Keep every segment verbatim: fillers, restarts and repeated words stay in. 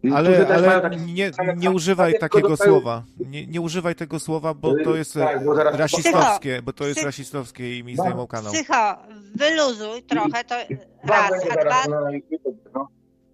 Ale, ale nie, nie używaj takiego słowa. Nie, nie używaj tego słowa, bo to jest Tak, bo zaraz- rasistowskie, bo to jest Psycho. rasistowskie i mi zdejmą kanał. Psycho, wyluzuj trochę, to Dwa raz, będzie a zaraz dwa... na YouTube, no.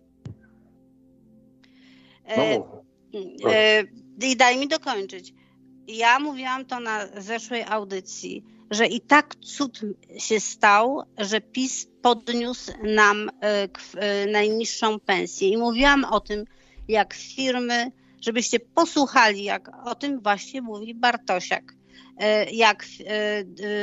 E, No mów. e, I daj mi dokończyć. Ja mówiłam to na zeszłej audycji, że i tak cud się stał, że PiS podniósł nam e, k- e, najniższą pensję. I mówiłam o tym, jak firmy, żebyście posłuchali, jak o tym właśnie mówi Bartosiak. E, Jak e, e,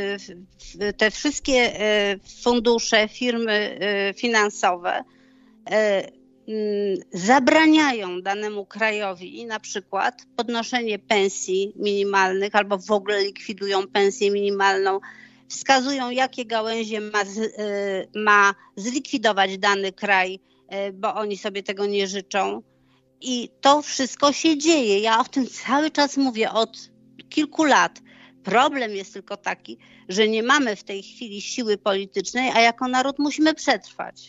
f- te wszystkie e, fundusze, firmy e, finansowe e, mm, zabraniają danemu krajowi na przykład podnoszenie pensji minimalnych albo w ogóle likwidują pensję minimalną, wskazują jakie gałęzie ma, z, y, ma zlikwidować dany kraj, y, bo oni sobie tego nie życzą. I to wszystko się dzieje. Ja o tym cały czas mówię od kilku lat. Problem jest tylko taki, że nie mamy w tej chwili siły politycznej, a jako naród musimy przetrwać.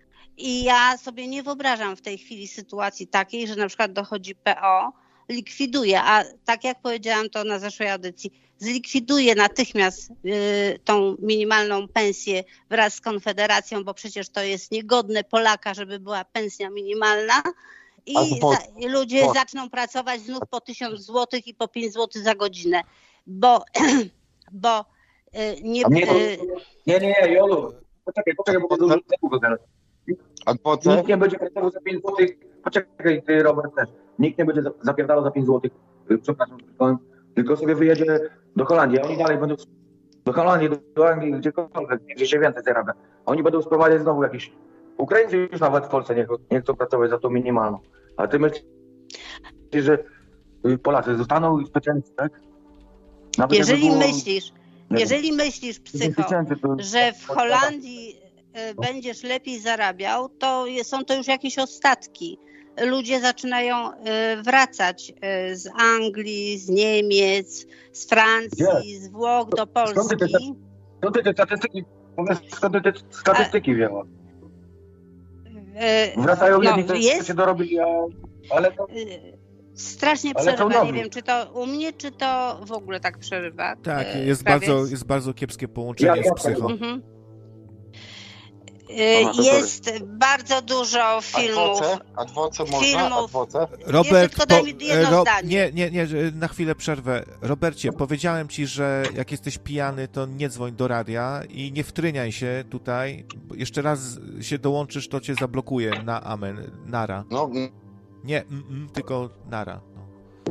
I ja sobie nie wyobrażam w tej chwili sytuacji takiej, że na przykład dochodzi P O, likwiduje, a tak jak powiedziałam to na zeszłej audycji, zlikwiduje natychmiast y, tą minimalną pensję wraz z Konfederacją, bo przecież to jest niegodne Polaka, żeby była pensja minimalna i, Ale po- za, i ludzie po- zaczną pracować znów po tysiąc złotych i po pięć złotych za godzinę, bo, bo y, nie... A mnie to... y, Nie, nie, nie, Jolu. Poczekaj, poczekaj, bo dużo tego zaraz. A po co? Nikt nie będzie pracował za pięć złotych. Poczekaj, ty Robert też. Nikt nie będzie za- zapierdalał za pięć złotych. Przepraszam, tylko, tylko sobie wyjedzie do Holandii. A oni dalej będą do Holandii, do Anglii, gdziekolwiek, gdzie się więcej zarabia. A oni będą sprowadzać znowu jakieś Ukraińcy już nawet w Polsce nie, nie chcą pracować za tą minimalną. A ty myślisz, że y, Polacy zostaną specjaliści, tak? Nawet jakby jeżeli było, myślisz, nie wiem, jeżeli myślisz, psycho, tysięcy, to- że w Holandii y, będziesz lepiej zarabiał, to je- są to już jakieś ostatki. Ludzie zaczynają y, wracać y, z Anglii, z Niemiec, z Francji, z Włoch do Skąd ty te, Polski. skąd ty te statystyki, powiedz, skąd ty te statystyki wzięła? Y, Wracają no, jedni, co jest- się dorobili, a... ale to... y, Strasznie Ale to przerywa. Nie nowi. wiem, czy to u mnie, czy to w ogóle tak przerywa. Tak, y, jest krawiec. bardzo, jest bardzo kiepskie połączenie Ja- z ja psycho. Mhm. Aha, Y, to Jest bardzo dużo filmów. Adwoce? Adwoce można? filmów. Adwoce? Robert, tylko daj mi jedno Ro- zdanie. nie, nie, nie, że na chwilę przerwę. Robercie, powiedziałem ci, że jak jesteś pijany, to nie dzwoń do radia i nie wtryniaj się tutaj. Bo jeszcze raz się dołączysz, to cię zablokuję na amen, nara. No, mm, Nie, mm, mm, tylko nara. No.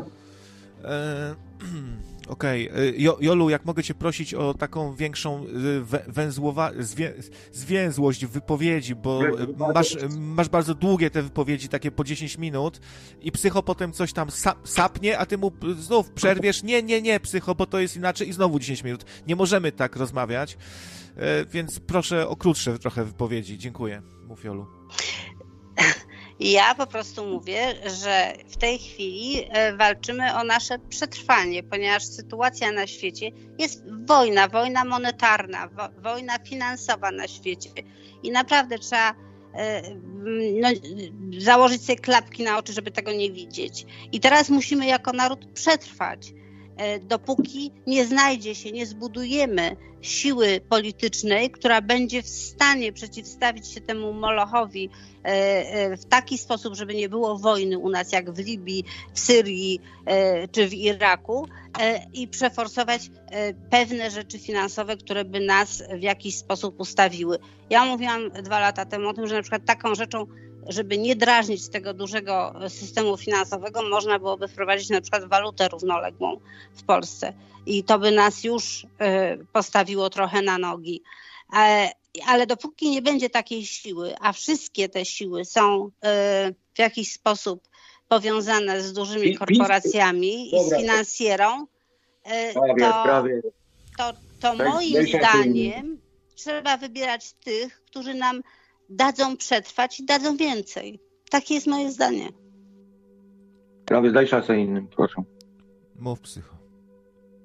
E, Okej, okay. Jo, Jolu, jak mogę cię prosić o taką większą y, wę- węzłowa, zwię, zwięzłość w wypowiedzi, bo y, masz, masz bardzo długie te wypowiedzi, takie po dziesięć minut i psycho potem coś tam sa, sapnie, a ty mu znów przerwiesz, nie, nie, nie, psycho, bo to jest inaczej i znowu dziesięć minut. Nie możemy tak rozmawiać, e, więc proszę o krótsze trochę wypowiedzi. Dziękuję. Mów, Jolu. Ja po prostu mówię, że w tej chwili e, walczymy o nasze przetrwanie, ponieważ sytuacja na świecie jest wojna, wojna monetarna, wo, wojna finansowa na świecie i naprawdę trzeba e, no, założyć sobie klapki na oczy, żeby tego nie widzieć. I teraz musimy jako naród przetrwać. Dopóki nie znajdzie się, nie zbudujemy siły politycznej, która będzie w stanie przeciwstawić się temu Molochowi w taki sposób, żeby nie było wojny u nas jak w Libii, w Syrii czy w Iraku i przeforsować pewne rzeczy finansowe, które by nas w jakiś sposób ustawiły. Ja mówiłam dwa lata temu o tym, że na przykład taką rzeczą, żeby nie drażnić tego dużego systemu finansowego, można byłoby wprowadzić na przykład walutę równoległą w Polsce i to by nas już postawiło trochę na nogi. Ale dopóki nie będzie takiej siły, a wszystkie te siły są w jakiś sposób powiązane z dużymi korporacjami i z finansjerą, to, to, to moim zdaniem trzeba wybierać tych, którzy nam dadzą przetrwać i dadzą więcej. Takie jest moje zdanie. Prawie daj szansę innym, proszę. Mów, psycho.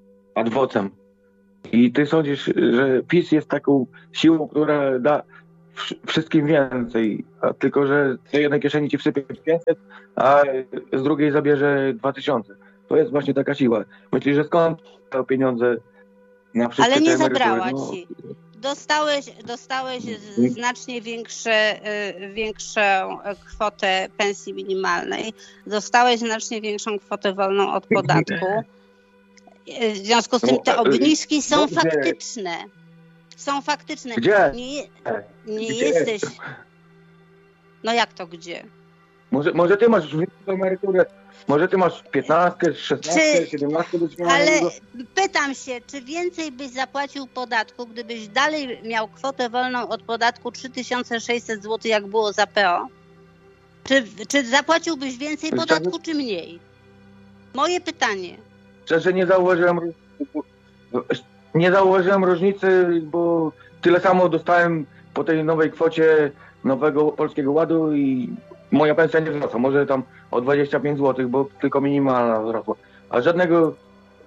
Adwocem. I ty sądzisz, że PiS jest taką siłą, która da wszystkim więcej, a tylko że z jednej kieszeni ci wsypie pięćset, a z drugiej zabierze dwa tysiące. To jest właśnie taka siła. Myślisz, że skąd te pieniądze na wszystkie Ale nie te emerytury? zabrała No, ci. Dostałeś, dostałeś znacznie większe, większą kwotę pensji minimalnej, dostałeś znacznie większą kwotę wolną od podatku. W związku z tym te obniżki są Dobrze. faktyczne. Są faktyczne. Gdzie? Nie, nie Gdzie? jesteś... No jak to gdzie? Może, może ty masz większą emeryturę, może ty masz piętnaście, szesnaście, Czy- siedemnaście do Ale pytam się, czy więcej byś zapłacił podatku, gdybyś dalej miał kwotę wolną od podatku trzy tysiące sześćset złotych, jak było za P O? Czy, czy zapłaciłbyś więcej Szczerze? podatku, czy mniej? Moje pytanie. Szczerze nie zauważyłem nie zauważyłem różnicy, bo tyle samo dostałem po tej nowej kwocie nowego Polskiego Ładu i moja pensja nie wzrosła. Może tam o dwadzieścia pięć złotych, bo tylko minimalna wzrosła. A żadnego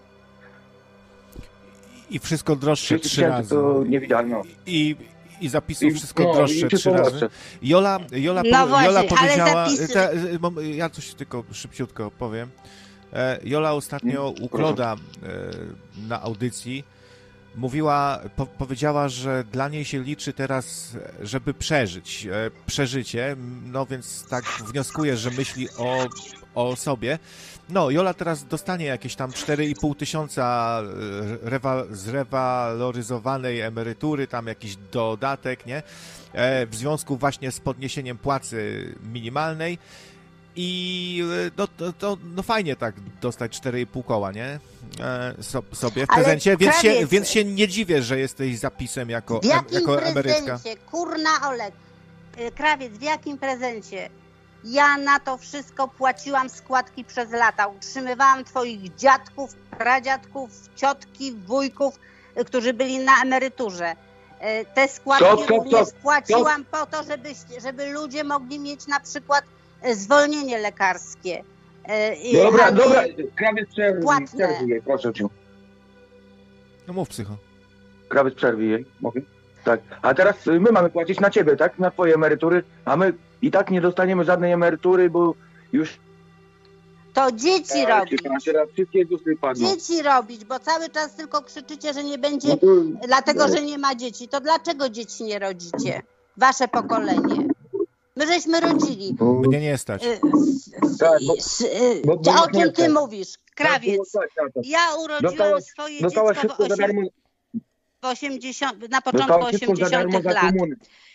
I wszystko droższe trzy tysięcy razy. to nie widziałem. No. I, I zapisów I- wszystko no, droższe i trzy wszystko razy. droższe. Jola, Jola, No po, właśnie, Jola ale powiedziała... zapisy- Te, mam- ja coś tylko szybciutko powiem. E, Jola ostatnio u Kloda e, na audycji mówiła, po, powiedziała, że dla niej się liczy teraz, żeby przeżyć. E, przeżycie, no więc tak wnioskuję, że myśli o, o sobie. No, Jola teraz dostanie jakieś tam cztery i pół tysiąca e, rewa, zrewaloryzowanej emerytury, tam jakiś dodatek, nie? E, w związku właśnie z podniesieniem płacy minimalnej. I no, to, to, no fajnie tak dostać cztery i pół koła, nie? E, so, sobie w Ale prezencie, więc się, krawiec- więc się nie dziwię, że jesteś zapisem jako, W em, jakim jako emerytka. prezencie? Kurna Olek. y, Krawiec, w jakim prezencie? Ja na to wszystko płaciłam składki przez lata. Utrzymywałam twoich dziadków, pradziadków, ciotki, wujków, y, którzy byli na emeryturze. Y, Te składki Stop, stop, również stop, płaciłam po to, żeby, żeby ludzie mogli mieć na przykład y, zwolnienie lekarskie. Y, y, Dobra, ale- dobra, krawiec przerwij, Płatne. przerwij jej, proszę cię. No mów, psycho. Krawiec przerwij jej, mogę? Tak. A teraz y, my mamy płacić na ciebie, tak? Na twoje emerytury, a my i tak nie dostaniemy żadnej emerytury, bo już To dzieci tak, robić. kilkanaście lat wszystkie ZUSy padną. Dzieci robić, bo cały czas tylko krzyczycie, że nie będzie, No to, dlatego że nie ma dzieci. To dlaczego dzieci nie rodzicie? Wasze pokolenie. My żeśmy rodzili. bo, Mnie nie stać. Y, Tak, bo- s- y, bo- bo O nie czym ty chcę. mówisz? Krawiec. Tak, tak, tak. Ja urodziłam Dostałaś- swoje Dostałaś dziecko w, wszystko za osiem, darmo, w osiemdziesiąt, na początku dostałaś wszystko za darmo osiemdziesiątych za lat. komuny.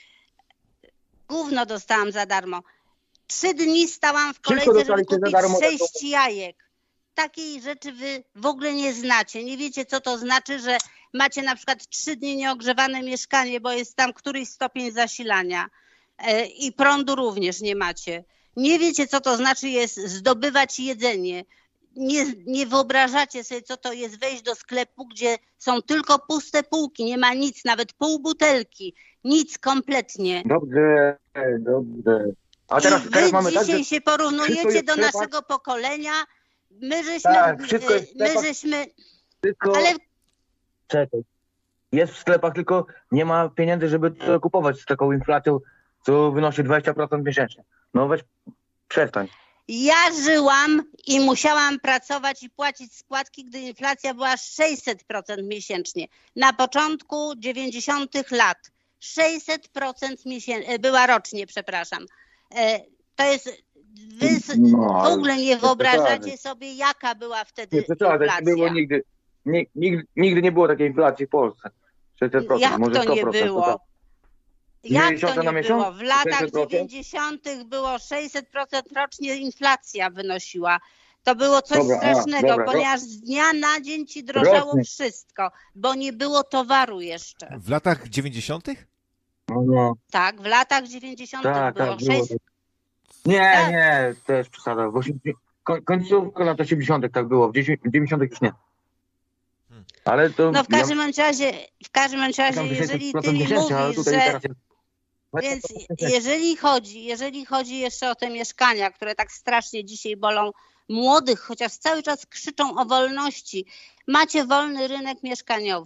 Gówno dostałam za darmo. Trzy dni stałam w Wszystko kolejce, żeby dostaliście za kupić darmo, za sześć jajek. Takiej rzeczy wy w ogóle nie znacie. Nie wiecie, co to znaczy, że macie na przykład trzy dni nieogrzewane mieszkanie, bo jest tam któryś stopień zasilania e, i prądu również nie macie. Nie wiecie, co to znaczy jest zdobywać jedzenie. Nie, nie wyobrażacie sobie, co to jest wejść do sklepu, gdzie są tylko puste półki, nie ma nic, nawet pół butelki, nic kompletnie. Dobrze, dobrze. A teraz, I teraz wy mamy dzisiaj tak, że się porównujecie wszystko jest do w sklepach? naszego pokolenia. My żeśmy, Tak, wszystko jest w my sklepach. żeśmy, wszystko... ale Czekaj. Jest w sklepach, tylko nie ma pieniędzy, żeby to kupować z taką inflacją, co wynosi dwadzieścia procent miesięcznie. No weź, przestań. ja żyłam i musiałam pracować i płacić składki, gdy inflacja była sześćset procent miesięcznie. Na początku dziewięćdziesiątych lat sześćset procent miesięcznie, była rocznie, przepraszam. E, To jest, wy s- No, w ogóle nie wyobrażacie przesadzaj. sobie, jaka była wtedy Nie przesadzaj, nie było inflacja. nigdy, nie, nigdy, nigdy nie było takiej inflacji w Polsce. sześćset procent, Jak może to sto nie procent. było? tak. Jak miesiąca to na nie miesiąc? było? W latach sześćset procent? dziewięćdziesiątych było sześćset procent rocznie inflacja wynosiła. To było coś Dobra, a, strasznego, dobra, ro- ponieważ z dnia na dzień ci drożało Rocznie. wszystko, bo nie było towaru jeszcze. W latach dziewięćdziesiątych? No, no. Tak, w latach dziewięćdziesiątych Tak, było. tak, było. sześć... Nie, Tak. nie, też przesada. W osiemdziesiątych koń- końcówka lat osiemdziesiątych tak było, w dziewięćdziesiątych już nie. Ale to... No w każdym bądź razie, w każdym bądź razie, tam jeżeli ty procent mi miesięcznie, ale mówisz, tutaj że... teraz jest... Więc jeżeli chodzi, jeżeli chodzi jeszcze o te mieszkania, które tak strasznie dzisiaj bolą młodych, chociaż cały czas krzyczą o wolności, macie wolny rynek mieszkaniowy.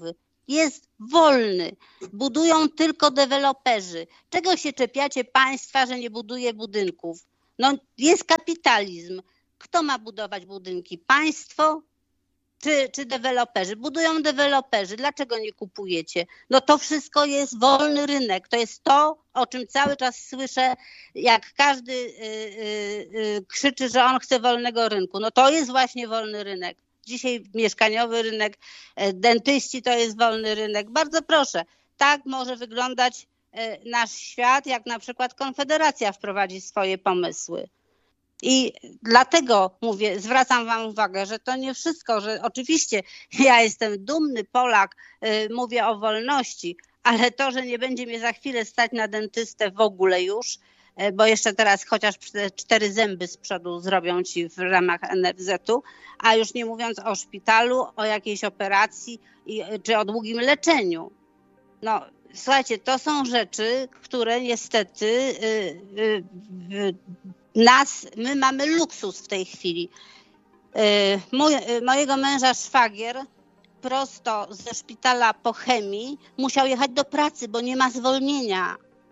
jest wolny. Budują tylko deweloperzy. Czego się czepiacie państwa, że nie buduje budynków? No jest kapitalizm. Kto ma budować budynki? Państwo czy, czy deweloperzy? Budują deweloperzy. Dlaczego nie kupujecie? No to wszystko jest wolny rynek. To jest to, o czym cały czas słyszę, jak każdy yy, yy, krzyczy, że on chce wolnego rynku. No to jest właśnie wolny rynek. Dzisiaj mieszkaniowy rynek, dentyści to jest wolny rynek. Bardzo proszę, tak może wyglądać nasz świat, jak na przykład Konfederacja wprowadzi swoje pomysły. I dlatego mówię, zwracam wam uwagę, że to nie wszystko, że oczywiście ja jestem dumny Polak, mówię o wolności, ale to, że nie będzie mnie za chwilę stać na dentystę w ogóle już, bo jeszcze teraz chociaż cztery zęby z przodu zrobią ci w ramach en ef zetu, a już nie mówiąc o szpitalu, o jakiejś operacji czy o długim leczeniu. No słuchajcie, to są rzeczy, które niestety yy, yy, nas, my mamy luksus w tej chwili. Yy, mój, yy, mojego męża szwagier prosto ze szpitala po chemii musiał jechać do pracy, bo nie ma zwolnienia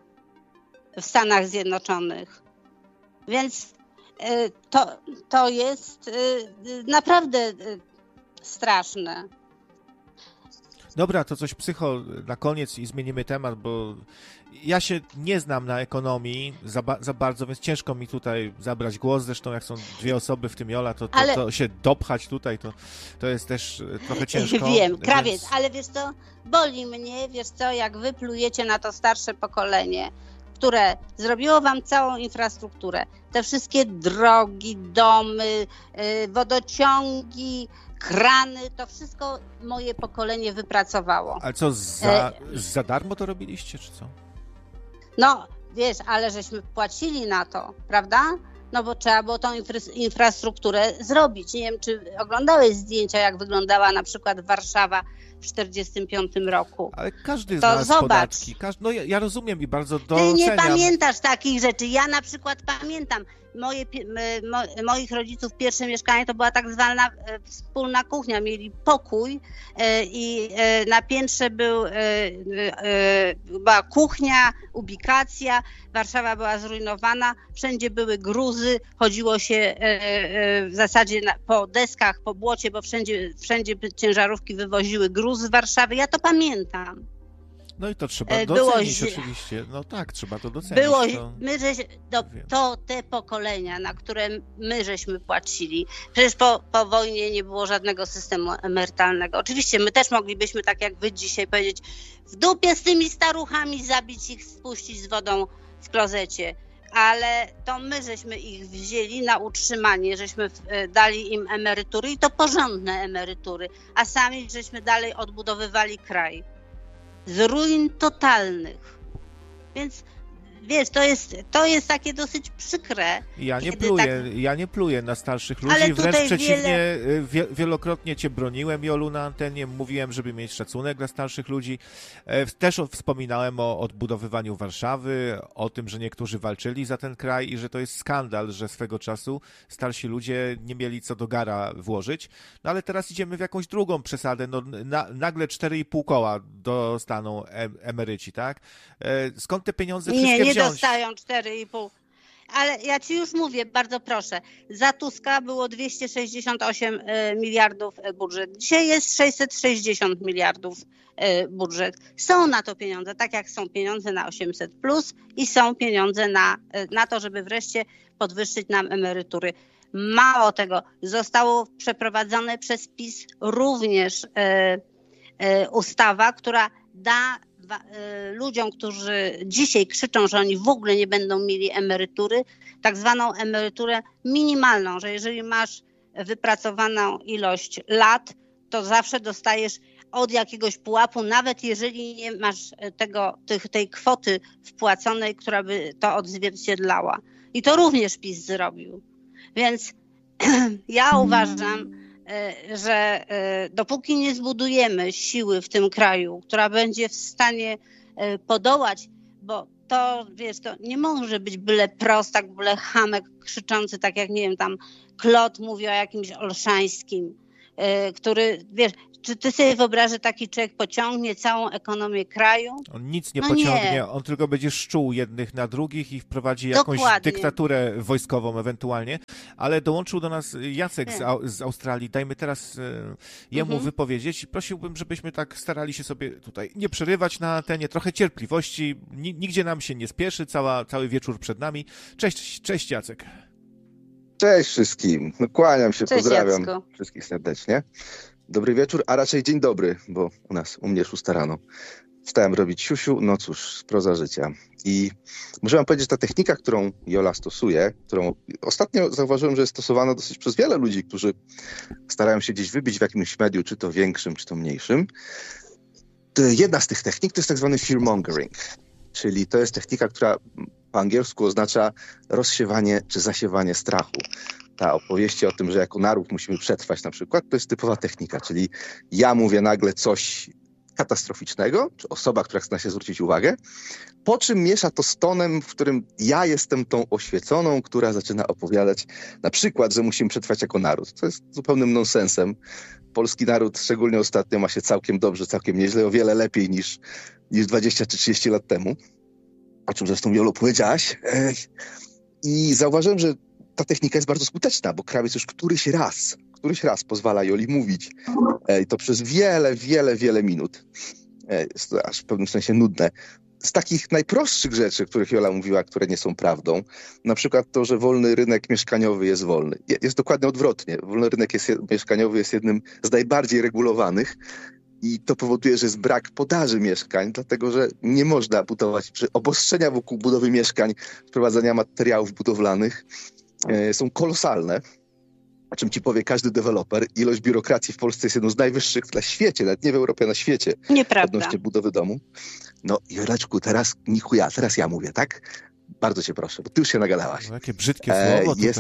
w Stanach Zjednoczonych. Więc y, to, to jest y, naprawdę y, straszne. Dobra, to coś psycho na koniec i zmienimy temat, bo ja się nie znam na ekonomii za, ba- za bardzo, więc ciężko mi tutaj zabrać głos. Zresztą jak są dwie osoby, w tym Jola, to, to, ale... to się dopchać tutaj, to, to jest też trochę ciężko. Wiem, krawiec, więc... ale wiesz co, boli mnie, wiesz co, jak wy plujecie na to starsze pokolenie, które zrobiło wam całą infrastrukturę, te wszystkie drogi, domy, yy, wodociągi, krany, to wszystko moje pokolenie wypracowało. Ale co, za, za darmo to robiliście, czy co? No, wiesz, ale żeśmy płacili na to, prawda? No bo trzeba było tą infra- infrastrukturę zrobić. Nie wiem, czy oglądałeś zdjęcia, jak wyglądała na przykład Warszawa w czterdziestym piątym roku. Ale każdy z to nas zobacz. podatki. Każdy, no ja, ja rozumiem i bardzo doceniam. Ty nie pamiętasz takich rzeczy. Ja na przykład pamiętam. Moje, mo, moich rodziców pierwsze mieszkanie to była tak zwana e, wspólna kuchnia. Mieli pokój e, i e, na piętrze był, e, e, była kuchnia, ubikacja. Warszawa była zrujnowana. Wszędzie były gruzy. Chodziło się e, e, w zasadzie na, po deskach, po błocie, bo wszędzie, wszędzie ciężarówki wywoziły gruz z Warszawy. Ja to pamiętam. No i to trzeba Było docenić źle. oczywiście. No tak, trzeba to docenić. Było, to... my żeś, to, to te pokolenia, na które my żeśmy płacili. Przecież po, po wojnie nie było żadnego systemu emerytalnego. Oczywiście my też moglibyśmy, tak jak wy dzisiaj powiedzieć, w dupie z tymi staruchami, zabić ich, spuścić z wodą w klozecie. Ale to my żeśmy ich wzięli na utrzymanie, żeśmy dali im emerytury i to porządne emerytury, a sami żeśmy dalej odbudowywali kraj. Z ruin totalnych. Więc wiesz, to jest, to jest takie dosyć przykre. Ja nie pluję, tak... ja nie pluję na starszych ludzi, ale wręcz przeciwnie, wiele... wie, wielokrotnie cię broniłem, Jolu, na antenie, mówiłem, żeby mieć szacunek dla starszych ludzi. Też wspominałem o odbudowywaniu Warszawy, o tym, że niektórzy walczyli za ten kraj i że to jest skandal, że swego czasu starsi ludzie nie mieli co do gara włożyć. No ale teraz idziemy w jakąś drugą przesadę. No, na, nagle cztery i pół koła dostaną em, emeryci, tak? Skąd te pieniądze wszystkie nie, nie wziąć? dostają cztery i pół. Ale ja ci już mówię, bardzo proszę, za Tuska było dwieście sześćdziesiąt osiem miliardów budżet. Dzisiaj jest sześćset sześćdziesiąt miliardów budżet. Są na to pieniądze, tak jak są pieniądze na osiemset plus i są pieniądze na, na to, żeby wreszcie podwyższyć nam emerytury. Mało tego, zostało przeprowadzone przez PiS również e, e, ustawa, która da ludziom, którzy dzisiaj krzyczą, że oni w ogóle nie będą mieli emerytury, tak zwaną emeryturę minimalną, że jeżeli masz wypracowaną ilość lat, to zawsze dostajesz od jakiegoś pułapu, nawet jeżeli nie masz tego, tych, tej kwoty wpłaconej, która by to odzwierciedlała. I to również PiS zrobił. Więc ja uważam, że dopóki nie zbudujemy siły w tym kraju, która będzie w stanie podołać, bo to, wiesz, to nie może być byle prostak, byle chamek krzyczący, tak jak, nie wiem, tam Klot mówi o jakimś Olszańskim. który, wiesz, czy ty sobie wyobrażasz, że taki człowiek pociągnie całą ekonomię kraju? On nic nie No pociągnie, nie. on tylko będzie szczuł jednych na drugich i wprowadzi jakąś Dokładnie. dyktaturę wojskową ewentualnie, ale dołączył do nas Jacek z, Au- z Australii. Dajmy teraz e, jemu Mhm. wypowiedzieć i prosiłbym, żebyśmy tak starali się sobie tutaj nie przerywać na antenie, trochę cierpliwości, Ni- nigdzie nam się nie spieszy, cała, cały wieczór przed nami. Cześć, cześć Jacek. Cześć wszystkim. No, kłaniam się, Cześć, pozdrawiam Jacku. wszystkich serdecznie. Dobry wieczór, a raczej dzień dobry, bo u nas, u mnie szósta rano. Wstałem robić siusiu, no cóż, proza życia. I muszę wam powiedzieć, że ta technika, którą Jola stosuje, którą ostatnio zauważyłem, że jest stosowana dosyć przez wiele ludzi, którzy starają się gdzieś wybić w jakimś mediu, czy to większym, czy to mniejszym. To jedna z tych technik to jest tak zwany fearmongering, czyli to jest technika, która po angielsku oznacza rozsiewanie czy zasiewanie strachu. Ta opowieści o tym, że jako naród musimy przetrwać na przykład, to jest typowa technika, czyli ja mówię nagle coś katastroficznego, czy osoba, która chce na się zwrócić uwagę, po czym miesza to z tonem, w którym ja jestem tą oświeconą, która zaczyna opowiadać na przykład, że musimy przetrwać jako naród. To jest zupełnym nonsensem. Polski naród, szczególnie ostatnio, ma się całkiem dobrze, całkiem nieźle, o wiele lepiej niż, niż dwadzieścia czy trzydzieści lat temu, o czym zresztą Jolu powiedziałaś. I zauważyłem, że ta technika jest bardzo skuteczna, bo krawiec już któryś raz, któryś raz pozwala Joli mówić. I to przez wiele, wiele, wiele minut. Jest to aż w pewnym sensie nudne. Z takich najprostszych rzeczy, których Jola mówiła, które nie są prawdą, na przykład to, że wolny rynek mieszkaniowy jest wolny. Jest dokładnie odwrotnie. Wolny rynek jest, mieszkaniowy jest jednym z najbardziej regulowanych i to powoduje, że jest brak podaży mieszkań, dlatego że nie można budować, że obostrzenia wokół budowy mieszkań, wprowadzania materiałów budowlanych e, są kolosalne. O czym ci powie każdy deweloper. Ilość biurokracji w Polsce jest jedną z najwyższych na świecie, nawet nie w Europie, na świecie. Nieprawda. Odnośnie budowy domu. No Joleczku, teraz Niku ja, teraz ja mówię, tak? Bardzo cię proszę, bo ty już się nagadałaś. No, jakie brzydkie E, słowo jest,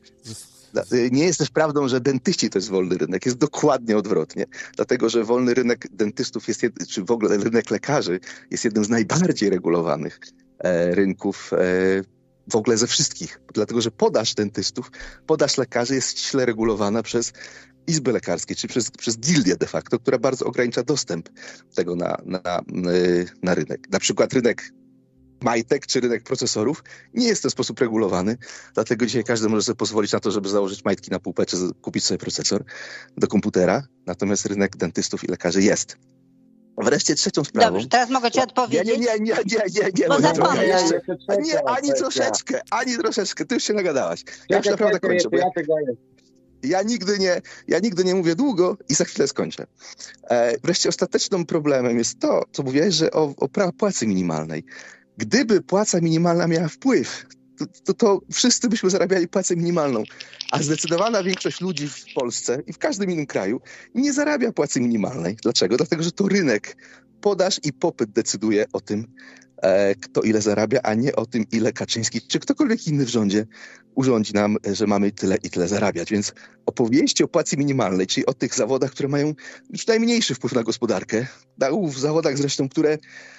tutaj. nie jest też prawdą, że dentyści to jest wolny rynek. Jest dokładnie odwrotnie. Dlatego, że wolny rynek dentystów jest, jed... czy w ogóle rynek lekarzy jest jednym z najbardziej regulowanych e, rynków e, w ogóle ze wszystkich. Dlatego, że podaż dentystów, podaż lekarzy jest ściśle regulowana przez izby lekarskie, czy przez, przez gildię de facto, która bardzo ogranicza dostęp tego na, na, na rynek. Na przykład rynek majtek czy rynek procesorów nie jest w ten sposób regulowany, dlatego dzisiaj każdy może sobie pozwolić na to, żeby założyć majtki na półkę, czy kupić sobie procesor do komputera, natomiast rynek dentystów i lekarzy jest. Wreszcie trzecią sprawą... Dobrze, teraz mogę ci odpowiedzieć? Nie, nie, nie, nie, nie, nie, Bo nie, zapomnę. jeszcze. Nie, ani troszeczkę, ani troszeczkę, ty już się nagadałeś. Ja już naprawdę kończę, bo ja, ja, nigdy nie, ja nigdy nie mówię długo i za chwilę skończę. E, wreszcie ostatecznym problemem jest to, co mówiłeś, że o, o płacy minimalnej. Gdyby płaca minimalna miała wpływ, to, to, to wszyscy byśmy zarabiali płacę minimalną, a zdecydowana większość ludzi w Polsce i w każdym innym kraju nie zarabia płacy minimalnej. Dlaczego? Dlatego, że to rynek, podaż i popyt decyduje o tym, e, kto ile zarabia, a nie o tym, ile Kaczyński czy ktokolwiek inny w rządzie urządzi nam, że mamy tyle i tyle zarabiać. Więc opowieści o płacy minimalnej, czyli o tych zawodach, które mają już najmniejszy wpływ na gospodarkę, w zawodach zresztą, które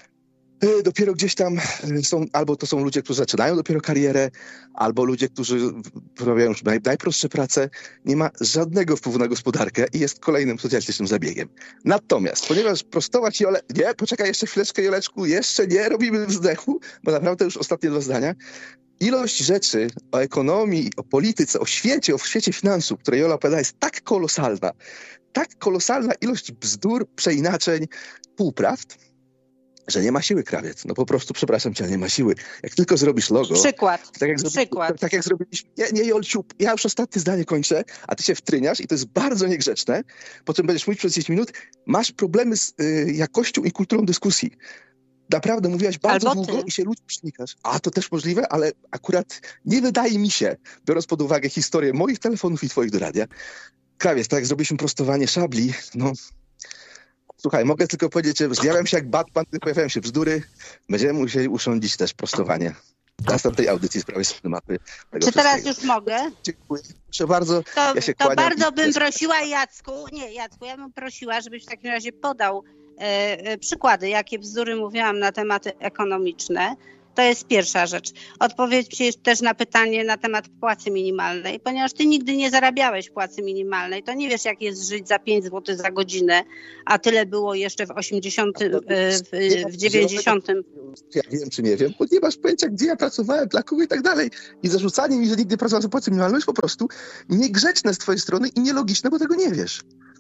dopiero gdzieś tam są, albo to są ludzie, którzy zaczynają dopiero karierę, albo ludzie, którzy wyprawiają już naj, najprostsze prace, nie ma żadnego wpływu na gospodarkę i jest kolejnym socjalistycznym zabiegiem. Natomiast, ponieważ prostować Jole... Nie, poczekaj jeszcze chwileczkę, Joleczku, jeszcze nie robimy wzdechu, bo naprawdę już ostatnie dwa zdania. Ilość rzeczy o ekonomii, o polityce, o świecie, o świecie finansów, które Jola opowiada, jest tak kolosalna, tak kolosalna ilość bzdur, przeinaczeń, półprawd, że nie ma siły, krawiec. No po prostu, przepraszam cię, ale nie ma siły. Jak tylko zrobisz logo... Przykład. Tak jak, zrobi, Przykład. tak jak zrobiliśmy... Nie, nie, Jolciu, ja już ostatnie zdanie kończę, a ty się wtryniasz i to jest bardzo niegrzeczne. Potem będziesz mówić przez dziesięć minut. Masz problemy z y, jakością i kulturą dyskusji. Naprawdę mówiłaś bardzo Albo długo ty. i się ludzi przenikasz. A, to też możliwe, ale akurat nie wydaje mi się, biorąc pod uwagę historię moich telefonów i twoich do radia. Krawiec, tak jak zrobiliśmy prostowanie szabli, no... Słuchaj, mogę tylko powiedzieć, że zjawiam się jak Batman, pojawiają się bzdury. Będziemy musieli urządzić też prostowanie. W następnej audycji w sprawie mapy. Czy teraz już mogę? Dziękuję. Proszę bardzo. To, Ja się to kłaniam bardzo i- bym prosiła Jacku, nie Jacku, ja bym prosiła, żebyś w takim razie podał e, e, przykłady, jakie bzdury mówiłam na tematy ekonomiczne. To jest pierwsza rzecz. Odpowiedź też na pytanie na temat płacy minimalnej, ponieważ ty nigdy nie zarabiałeś płacy minimalnej, to nie wiesz, jak jest żyć za pięć złotych za godzinę, a tyle było jeszcze w osiemdziesiątym, w, w dziewięćdziesiątym. Ja wiem, czy nie wiem, bo nie masz pojęcia, gdzie ja pracowałem, dla kogo i tak dalej. I zarzucanie mi, że nigdy pracowałem za płacę minimalną, jest po prostu niegrzeczne z twojej strony i nielogiczne, bo tego nie wiesz.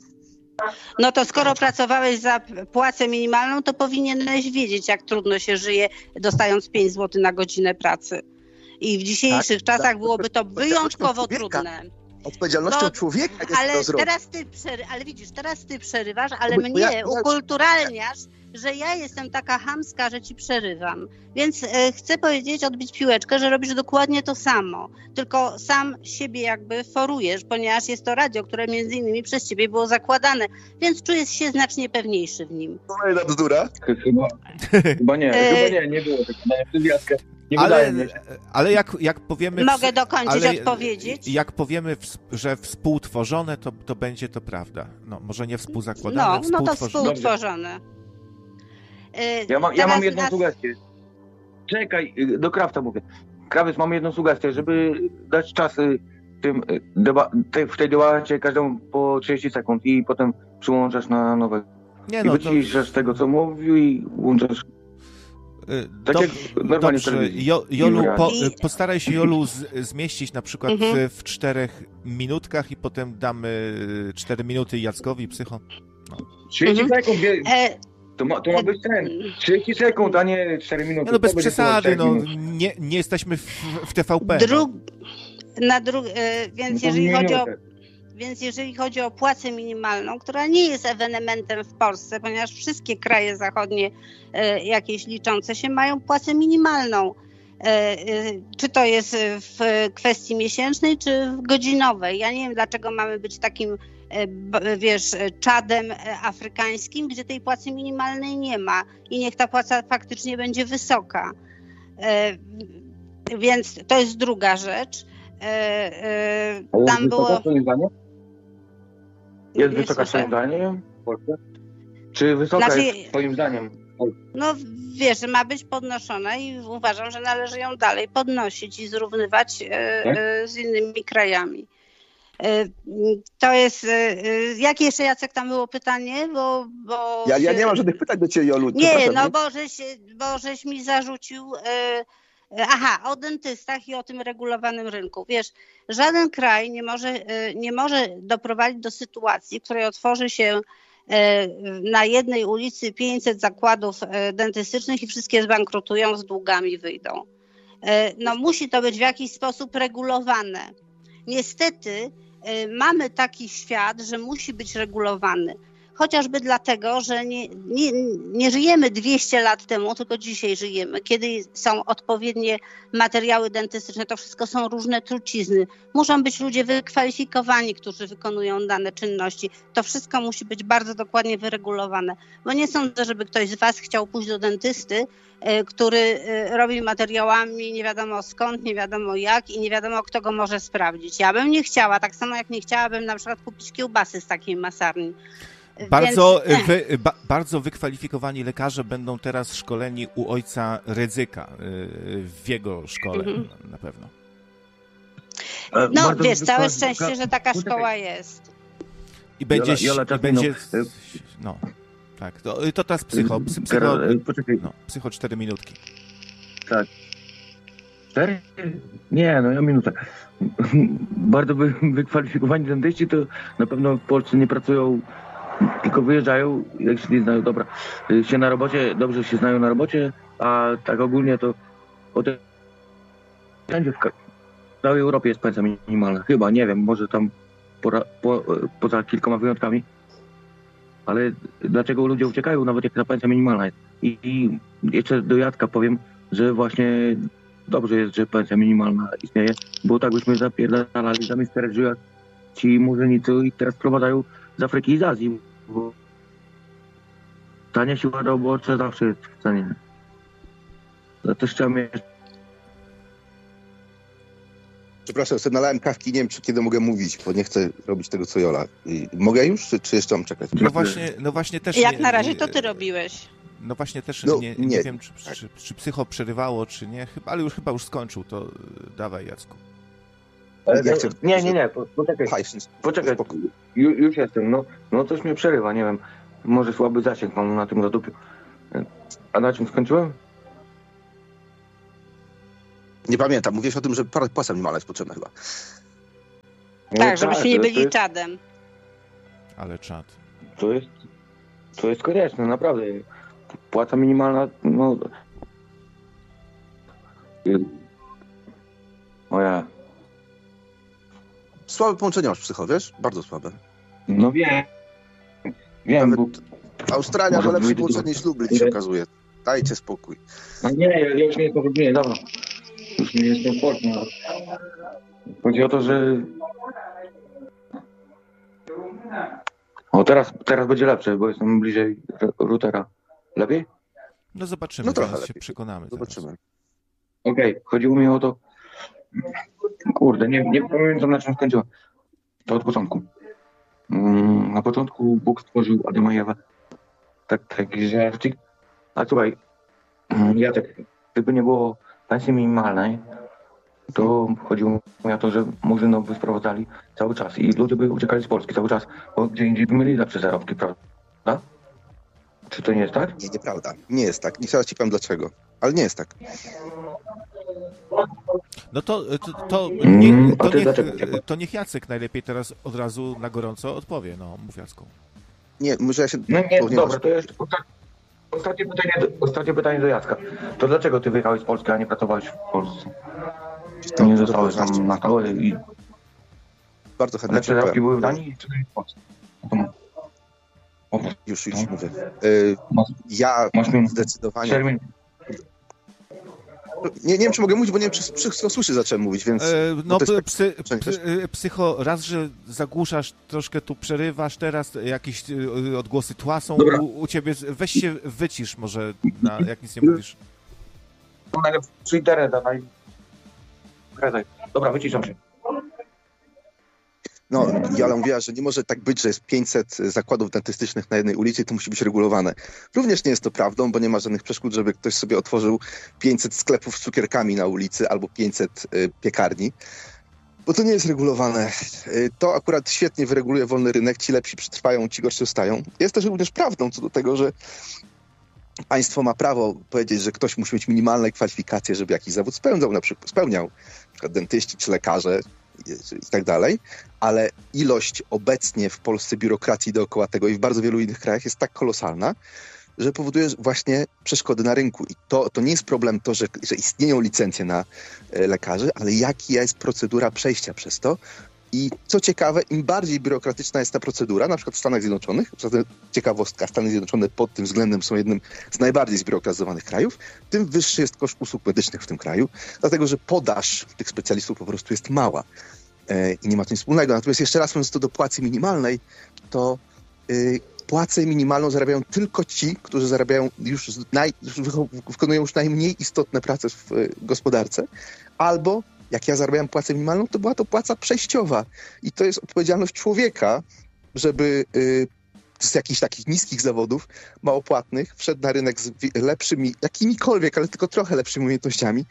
No to skoro pracowałeś za płacę minimalną, to powinieneś wiedzieć, jak trudno się żyje, dostając pięć złotych na godzinę pracy. I w dzisiejszych tak, czasach tak, byłoby to wyjątkowo trudne. Odpowiedzialnością no, człowieka jest ale to zrobić. Teraz ty przery- ale widzisz, teraz ty przerywasz, ale bo, mnie ja, ja, ukulturalniasz, że ja jestem taka chamska, że ci przerywam. Więc e, chcę powiedzieć, odbić piłeczkę, że robisz dokładnie to samo. Tylko sam siebie jakby forujesz, ponieważ jest to radio, które między innymi przez ciebie było zakładane. Więc czujesz się znacznie pewniejszy w nim. To jedna bzdura? Chyba, chyba nie, chyba nie, nie było tego na Nie ale, ale jak, jak powiemy... Mogę dokończyć ale odpowiedzieć? Jak powiemy, że współtworzone, to, to będzie to prawda. No, może nie współzakładane, no, no to współtworzone. Ja mam, ja mam jedną nas... sugestię. Czekaj, do Krawca mówię. Krawiec, mam jedną sugestię, żeby dać czas tym, deba- tej, w tej debacie każdemu po trzydzieści sekund i potem przyłączasz na nowe. Nie, no, I wyciszasz to... tego, co mówił i włączasz. Tak Dob- Dobrze, jo, Jolu, po, postaraj się Jolu z, zmieścić na przykład mhm. w, w czterech minutkach i potem damy cztery minuty Jackowi, Psycho. No. trzydzieści mhm. sekund, wie, to, ma, to ma być ten, trzydzieści sekund, a nie cztery minuty. Nie, no bez przesady, no, nie, nie jesteśmy w, w T V P. Dru- no. na dru- więc no jeżeli chodzi o Więc jeżeli chodzi o płacę minimalną, która nie jest ewenementem w Polsce, ponieważ wszystkie kraje zachodnie e, jakieś liczące się mają płacę minimalną. E, e, czy to jest w kwestii miesięcznej, czy godzinowej. Ja nie wiem, dlaczego mamy być takim, e, b, wiesz, czadem afrykańskim, gdzie tej płacy minimalnej nie ma i niech ta płaca faktycznie będzie wysoka. E, więc to jest druga rzecz. E, e, tam było... Jest wysoka twoim zdaniem w Polsce? Czy wysoka znaczy, jest twoim zdaniem? No wiesz, że ma być podnoszona i uważam, że należy ją dalej podnosić i zrównywać tak? e, z innymi krajami. E, to jest... E, jakie jeszcze, Jacek, tam było pytanie? Bo, bo ja, się... ja nie mam żadnych pytań do ciebie, Jolu. Nie, no bo żeś, bo żeś mi zarzucił... E, Aha, o dentystach i o tym regulowanym rynku. Wiesz, żaden kraj nie może, nie może doprowadzić do sytuacji, w której otworzy się na jednej ulicy pięćset zakładów dentystycznych i wszystkie zbankrutują, z długami wyjdą. No musi to być w jakiś sposób regulowane. Niestety mamy taki świat, że musi być regulowany. Chociażby dlatego, że nie, nie, nie żyjemy dwieście lat temu, tylko dzisiaj żyjemy, kiedy są odpowiednie materiały dentystyczne, to wszystko są różne trucizny. Muszą być ludzie wykwalifikowani, którzy wykonują dane czynności. To wszystko musi być bardzo dokładnie wyregulowane, bo nie sądzę, żeby ktoś z was chciał pójść do dentysty, który robi materiałami nie wiadomo skąd, nie wiadomo jak i nie wiadomo kto go może sprawdzić. Ja bym nie chciała, tak samo jak nie chciałabym na przykład kupić kiełbasy z takiej masarni. Bardzo, Więc... wy, ba, bardzo wykwalifikowani lekarze będą teraz szkoleni u ojca Rydzyka w jego szkole mhm. na pewno. No bardzo wiesz, całe szczęście, że taka szkoła jest. I będzie... Jola, Jola, i będzie no, tak. To, to teraz psycho. Psycho, no, psycho cztery minutki. Tak. Cztery? Nie, no ja minutę. Bardzo wy, wykwalifikowani dentyści to na pewno w Polsce nie pracują, tylko wyjeżdżają, jak się nie znają, dobra, się na robocie, dobrze się znają na robocie, a tak ogólnie to wszędzie w całej Europie jest pensja minimalna. Chyba, nie wiem, może tam pora, po, poza kilkoma wyjątkami, ale dlaczego ludzie uciekają, nawet jak ta pensja minimalna jest. I, i jeszcze do Jacka powiem, że właśnie dobrze jest, że pensja minimalna istnieje, bo tak byśmy zapierdalali za mister Żyjak ci murzynicy i teraz prowadzają z Afryki i z Azji, bo tania siła robocza zawsze jest w cenie. To też trzeba mieć. Przepraszam, sobie nalałem kawki, nie wiem, czy kiedy mogę mówić, bo nie chcę robić tego, co Jola. I mogę już, czy, czy jeszcze mam czekać? No właśnie, no właśnie też... Jak nie, na razie to ty robiłeś. No właśnie też No, nie, nie, nie. wiem, czy, czy, czy psycho przerywało, czy nie, chyba, ale już chyba już skończył, to y, dawaj, Jacku. Ja chcę- Nie, nie, nie, po- poczekaj, Haj, poczekaj, spokój. Ju, już jestem, no, no coś mnie przerywa, nie wiem, może słaby zasięg mam na tym zadupiu. A na czym skończyłem? Nie pamiętam, mówiłeś o tym, że para- płaca minimalna jest potrzebna chyba. Tak, żebyśmy nie to- byli to jest, czadem. Ale czad. to jest, to jest konieczne, naprawdę. Płaca minimalna, no... O ja, Słabe połączenie masz psycho, wiesz? Bardzo słabe. no wiem, wiem, bo... Australia Może ma lepsze dwójty połączenie tygodnie. niż Lublin, się okazuje. Dajcie spokój. A nie, ja, ja już nie jestem w nie, dawno. Już nie jestem w Polsce. No. Chodzi o to, że... O, teraz, teraz będzie lepsze, bo jestem bliżej r- routera. Lepiej? No zobaczymy, No trochę zaraz się lepiej. przekonamy. Zobaczymy. Okej, chodziło mi o to... Kurde, nie, nie pamiętam na czym skończyłem. To od początku. Mm, na początku Bóg stworzył Adama i Ewę. Tak, taki żarcik. A słuchaj, mm, Jacek, gdyby nie było pensji minimalnej, to chodziło mi o to, że murzynów by sprowadzali cały czas i ludzie by uciekali z Polski cały czas, bo gdzie indziej by mieli lepsze zarobki, prawda? Czy to nie jest tak? Nie, nieprawda. Nie jest tak. I zaraz ci powiem dlaczego. Ale nie jest tak. No to, to, to, Mm, nie, a to, ty niech, dlaczego uciekłeś? to niech Jacek najlepiej teraz od razu na gorąco odpowie. No, mów Jacku. Nie, może ja się... No nie, powinien- dobra, to jest osta- ostatnie pytanie, do, ostatnie pytanie do Jacka. To dlaczego ty wyjechałeś z Polski, a nie pracowałeś w Polsce? To, nie to zostałeś powiedzieć. tam na stałe i Bardzo chętnie lepsze ci zarobki powiem. były w Danii, czy w Polsce? O, Już, już mówię. Y, masz, ja masz minut. zdecydowanie... cztery minuty. Nie, nie wiem, czy mogę mówić, bo nie wiem, czy wszystko słyszy, zacząłem mówić, więc... E, no, to jest tak- psy, Przecież- psy, psycho, raz, że zagłuszasz, troszkę tu przerywasz, teraz jakieś e, odgłosy tła są Dobra. u, u ciebie. Weź się wycisz może, na, jak nic nie mówisz. Najlepszy internet, dawaj. Kredaj. Dobra, wyciszam się. No, Jola mówiła, że nie może tak być, że jest pięćset zakładów dentystycznych na jednej ulicy i to musi być regulowane. Również nie jest to prawdą, bo nie ma żadnych przeszkód, żeby ktoś sobie otworzył pięćset sklepów z cukierkami na ulicy albo pięćset y, piekarni, bo to nie jest regulowane. Y, to akurat świetnie wyreguluje wolny rynek, ci lepsi przetrwają, ci gorsi zostają. Jest też również prawdą co do tego, że państwo ma prawo powiedzieć, że ktoś musi mieć minimalne kwalifikacje, żeby jakiś zawód spełniał, na przykład, spełniał, na przykład dentyści czy lekarze i, i tak dalej, ale ilość obecnie w Polsce biurokracji dookoła tego i w bardzo wielu innych krajach jest tak kolosalna, że powoduje właśnie przeszkody na rynku. I to, to nie jest problem to, że, że istnieją licencje na e, lekarzy, ale jaka jest procedura przejścia przez to. I co ciekawe, im bardziej biurokratyczna jest ta procedura, na przykład w Stanach Zjednoczonych, ciekawostka, Stany Zjednoczone pod tym względem są jednym z najbardziej zbiurokratyzowanych krajów, tym wyższy jest koszt usług medycznych w tym kraju, dlatego że podaż tych specjalistów po prostu jest mała e, i nie ma to nic wspólnego. Natomiast jeszcze raz mówiąc to do płacy minimalnej, to y, płacę minimalną zarabiają tylko ci, którzy zarabiają już, naj, już wykonują już najmniej istotne prace w y, gospodarce, albo jak ja zarabiałem płacę minimalną, to była to płaca przejściowa. I to jest odpowiedzialność człowieka, żeby y, z jakichś takich niskich zawodów, małopłatnych, wszedł na rynek z wi- lepszymi, jakimikolwiek, ale tylko trochę lepszymi umiejętnościami,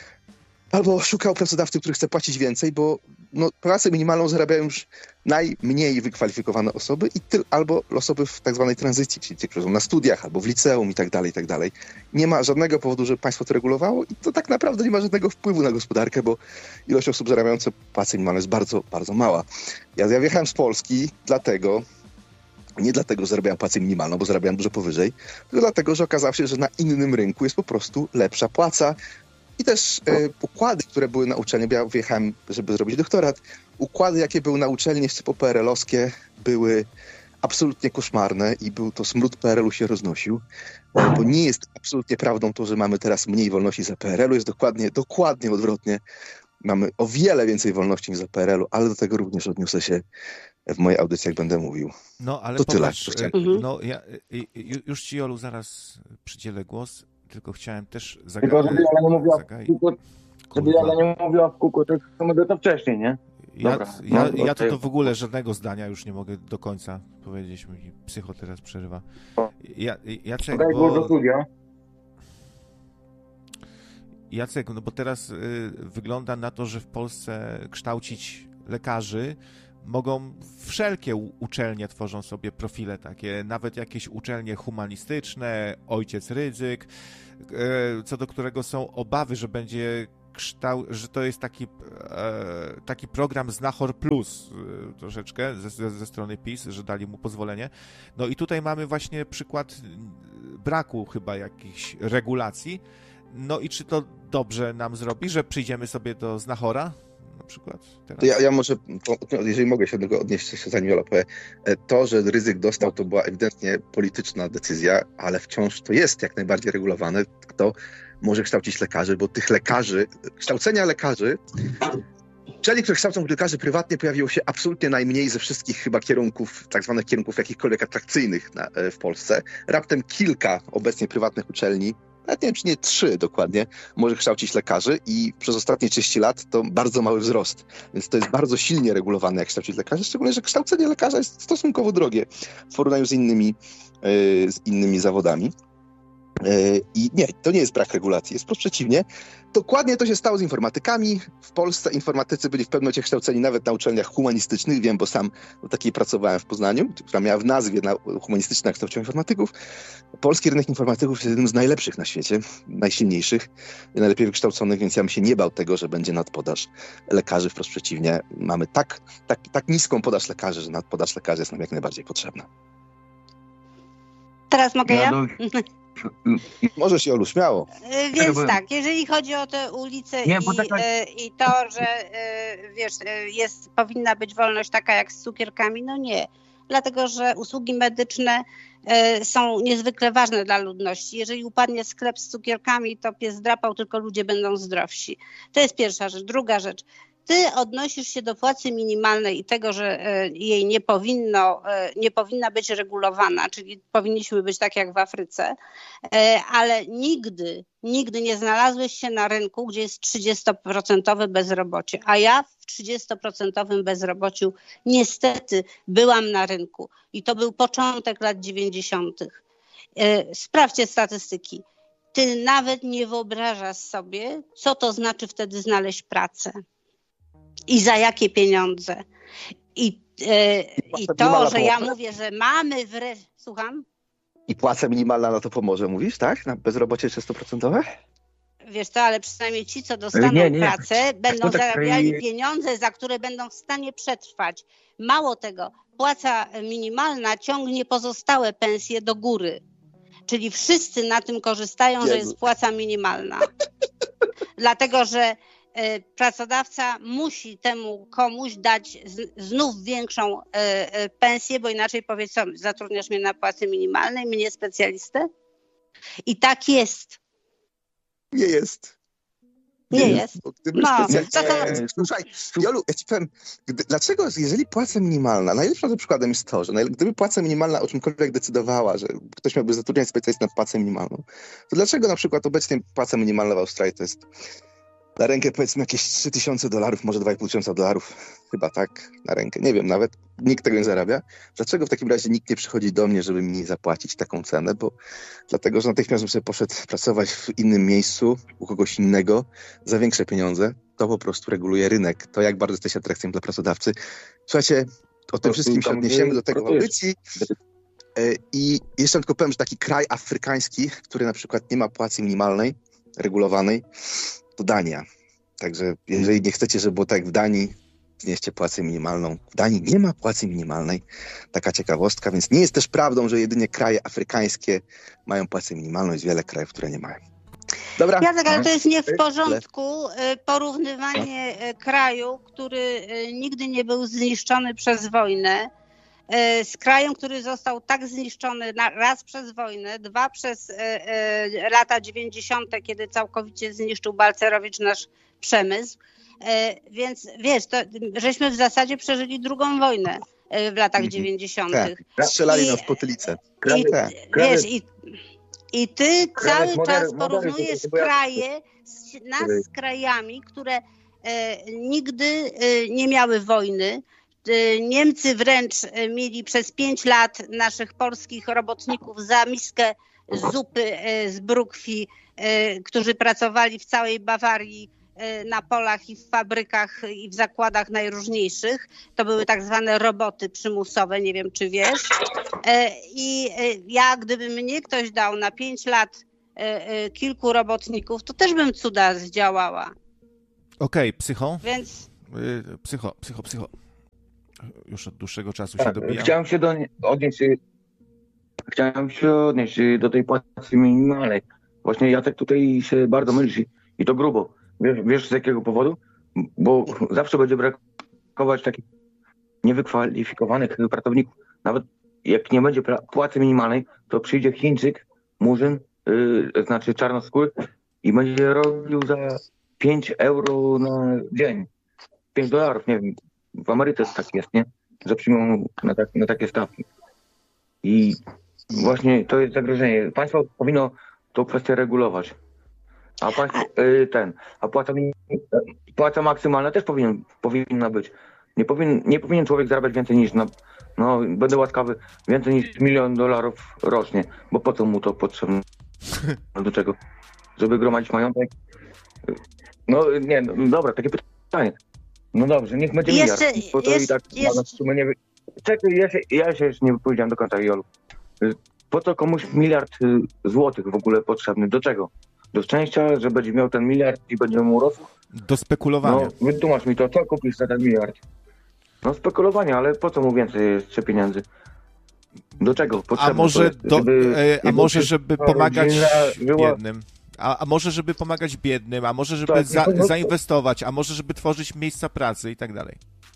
albo szukał pracodawcy, który chce płacić więcej, bo no, pracę minimalną zarabiają już najmniej wykwalifikowane osoby i ty, albo osoby w tak zwanej tranzycji, czyli ci, którzy są na studiach, albo w liceum i tak dalej, i tak dalej. Nie ma żadnego powodu, żeby państwo to regulowało i to tak naprawdę nie ma żadnego wpływu na gospodarkę, bo ilość osób zarabiających płacę minimalną jest bardzo, bardzo mała. Ja, ja wjechałem z Polski dlatego, nie dlatego, że zarabiałem płacę minimalną, bo zarabiałem dużo powyżej, tylko dlatego, że okazało się, że na innym rynku jest po prostu lepsza płaca. I też e, układy, które były na uczelni, bo ja wyjechałem, żeby zrobić doktorat, układy, jakie były na uczelni jeszcze po P R L-owskie, były absolutnie koszmarne i był to smród P R L-u się roznosił, e, bo nie jest absolutnie prawdą to, że mamy teraz mniej wolności za P R L-u, jest dokładnie, dokładnie odwrotnie. Mamy o wiele więcej wolności niż za P R L-u, ale do tego również odniosę się w mojej audycji, jak będę mówił. No, ale To tyle, popatrz, co chciałem. e, no, ja, e, ju- już ci, Jolu, zaraz przydzielę głos, tylko chciałem też Tylko żeby zagadać. Jola nie mówiła w kółko, żeby Jola nie mówiła w kółko, to samo to wcześniej, nie? Ja, Dobra, ja, no, ja to, to- to w ogóle żadnego zdania już nie mogę do końca powiedzieć, mi psycho teraz przerywa. Ja, Jacek, Daj głos do bo, studia. Jacek, no bo teraz y, wygląda na to, że w Polsce kształcić lekarzy mogą wszelkie u- uczelnie, tworzą sobie profile takie, nawet jakieś uczelnie humanistyczne, ojciec Rydzyk, y, co do którego są obawy, że będzie kształ, że to jest taki, e, taki program Znachor Plus e, troszeczkę ze, ze, ze strony PiS, że dali mu pozwolenie. No i tutaj mamy właśnie przykład braku chyba jakichś regulacji. No i czy to dobrze nam zrobi, że przyjdziemy sobie do Znachora na przykład teraz? To ja, ja może, jeżeli mogę się do tego odnieść, jeszcze zanim Jola powie, to, że Rydzyk dostał, to była ewidentnie polityczna decyzja, ale wciąż to jest jak najbardziej regulowane. To może kształcić lekarzy, bo tych lekarzy, kształcenia lekarzy, uczelni, które kształcą lekarzy prywatnie, pojawiło się absolutnie najmniej ze wszystkich chyba kierunków, tak zwanych kierunków jakichkolwiek atrakcyjnych na, w Polsce. Raptem kilka obecnie prywatnych uczelni, nawet nie wiem, czy nie trzy dokładnie, może kształcić lekarzy i przez ostatnie trzydzieści lat to bardzo mały wzrost. Więc to jest bardzo silnie regulowane, jak kształcić lekarzy, szczególnie, że kształcenie lekarza jest stosunkowo drogie w porównaniu z innymi, yy, z innymi zawodami. I nie, to nie jest brak regulacji, jest wprost przeciwnie. Dokładnie to się stało z informatykami. W Polsce informatycy byli w pewnym momencie kształceni nawet na uczelniach humanistycznych. Wiem, bo sam do takiej pracowałem w Poznaniu, która miała w nazwie na humanistyczne kształcenie informatyków. Polski rynek informatyków jest jednym z najlepszych na świecie, najsilniejszych, najlepiej wykształconych, więc ja bym się nie bał tego, że będzie nadpodaż lekarzy. Wprost przeciwnie, mamy tak, tak, tak niską podaż lekarzy, że nadpodaż lekarzy jest nam jak najbardziej potrzebna. Teraz mogę ja? do- Możesz, Jolu, śmiało. Y, Więc bo- tak, jeżeli chodzi o te ulice Nie, i, bo taka- y, i to, że y, wiesz, y, jest, powinna być wolność taka jak z cukierkami, no nie. Dlatego, że usługi medyczne y, są niezwykle ważne dla ludności. Jeżeli upadnie sklep z cukierkami, to pies drapał, tylko ludzie będą zdrowsi. To jest pierwsza rzecz. Druga rzecz. Ty odnosisz się do płacy minimalnej i tego, że y, jej nie powinno, y, nie powinna być regulowana, czyli powinniśmy być tak jak w Afryce, y, ale nigdy, nigdy nie znalazłeś się na rynku, gdzie jest trzydziestoprocentowe bezrobocie, a ja w trzydziestoprocentowym bezrobociu niestety byłam na rynku i to był początek lat dziewięćdziesiątych. Y, Sprawdźcie statystyki. Ty nawet nie wyobrażasz sobie, co to znaczy wtedy znaleźć pracę. I za jakie pieniądze. I, e, i to, że ja mówię, że mamy wreszcie... Słucham? I płaca minimalna na to pomoże, mówisz, tak? Na bezrobocie trzydziestoprocentowe? Wiesz co, ale przynajmniej ci, co dostaną Nie, nie. pracę, będą to tak- zarabiali pieniądze, za które będą w stanie przetrwać. Mało tego, płaca minimalna ciągnie pozostałe pensje do góry. Czyli wszyscy na tym korzystają, że Jezu. jest płaca minimalna. Dlatego, że e, pracodawca musi temu komuś dać z, znów większą e, e, pensję, bo inaczej powie, co, zatrudniasz mnie na płacy minimalnej, mnie specjalistę? I tak jest. Nie jest. Nie jest. Bo gdyby No, specjalista- to są- Słuchaj, Jolu, ja ci powiem, gdy, dlaczego, jeżeli płaca minimalna, najlepszym przykładem jest to, że najle- gdyby płaca minimalna o czymkolwiek decydowała, że ktoś miałby zatrudniać specjalistę na płacę minimalną, to dlaczego na przykład obecnie płaca minimalna w Australii to jest na rękę powiedzmy jakieś trzy tysiące dolarów, może dwa i pół tysiąca dolarów, chyba tak, na rękę, nie wiem nawet, nikt tego nie zarabia. Dlaczego w takim razie nikt nie przychodzi do mnie, żeby mi zapłacić taką cenę? Bo dlatego, że natychmiast bym sobie poszedł pracować w innym miejscu, u kogoś innego, za większe pieniądze. To po prostu reguluje rynek. To, jak bardzo jesteś atrakcyjnym dla pracodawcy. Słuchajcie, o tym prostu wszystkim się tam odniesiemy do tego w pracujesz. audycji. E, I jeszcze tylko powiem, że taki kraj afrykański, który na przykład nie ma płacy minimalnej, regulowanej, to Dania. Także jeżeli nie chcecie, żeby było tak jak w Danii, znieście płacę minimalną. W Danii nie ma płacy minimalnej. Taka ciekawostka, więc nie jest też prawdą, że jedynie kraje afrykańskie mają płacę minimalną, jest wiele krajów, które nie mają. Dobra. Jacek, ale to jest nie w porządku y, porównywanie y, kraju, który y, nigdy nie był zniszczony przez wojnę, y, z krajem, który został tak zniszczony na, raz przez wojnę, dwa przez y, y, lata dziewięćdziesiąte, kiedy całkowicie zniszczył Balcerowicz nasz przemysł. Y, więc wiesz, to, żeśmy w zasadzie przeżyli drugą wojnę y, w latach Mhm. dziewięćdziesiątych. Tak, strzelali I- nam w potylicę. I, Tak. wiesz, i, i ty Krawiec cały moderny- czas moderny, porównujesz bo ja- kraje z, nas z krajami, które nigdy nie miały wojny. Niemcy wręcz mieli przez pięć lat naszych polskich robotników za miskę zupy z brukwi, którzy pracowali w całej Bawarii na polach i w fabrykach i w zakładach najróżniejszych. To były tak zwane roboty przymusowe, nie wiem czy wiesz. I ja, gdyby mnie ktoś dał na pięć lat kilku robotników, to też bym cuda zdziałała. Okej, okay, psycho. Więc... Psycho, psycho, psycho. Już od dłuższego czasu tak, się dobija. Chciałem się do, odnieść, chciałem się odnieść do tej płacy minimalnej. Właśnie Jacek tutaj się bardzo myli i to grubo. Wiesz, wiesz z jakiego powodu? Bo zawsze będzie brakować takich niewykwalifikowanych pracowników. Nawet jak nie będzie płacy minimalnej, to przyjdzie Chińczyk, Murzyn, yy, znaczy czarnoskóry i będzie robił za pięć euro na dzień. pięć dolarów, nie wiem. W Ameryce tak jest, nie? Że przyjmą na, tak, na takie stawki. I właśnie to jest zagrożenie. Państwo powinno tą kwestię regulować. A państwo, yy, ten, a płaca, płaca maksymalna też powinien, powinna być. Nie powinien, nie powinien człowiek zarabiać więcej niż, na, no będę łaskawy, więcej niż milion dolarów rocznie. Bo po co mu to potrzebne? Do czego? Żeby gromadzić majątek? No nie, no, dobra, takie pytanie. No dobrze, niech będzie jeszcze, miliard. Bo to jeszcze, i tak jeszcze... w sumie nie... Czekaj, ja się, ja się jeszcze nie wypowiedziałem do końca, Jolu. Po co komuś miliard złotych w ogóle potrzebny? Do czego? Do szczęścia, że będzie miał ten miliard i będzie mu rosł? Do spekulowania. No, wytłumacz mi to, co kupisz za ten miliard? No spekulowanie, ale po co mu więcej jeszcze pieniędzy? Do czego? Potrzebne a może, jest, do, żeby, e, a może żeby pomagać żyła... biednym? A, a może żeby pomagać biednym, a może żeby tak, za, no, zainwestować, a może żeby tworzyć miejsca pracy i tak dalej.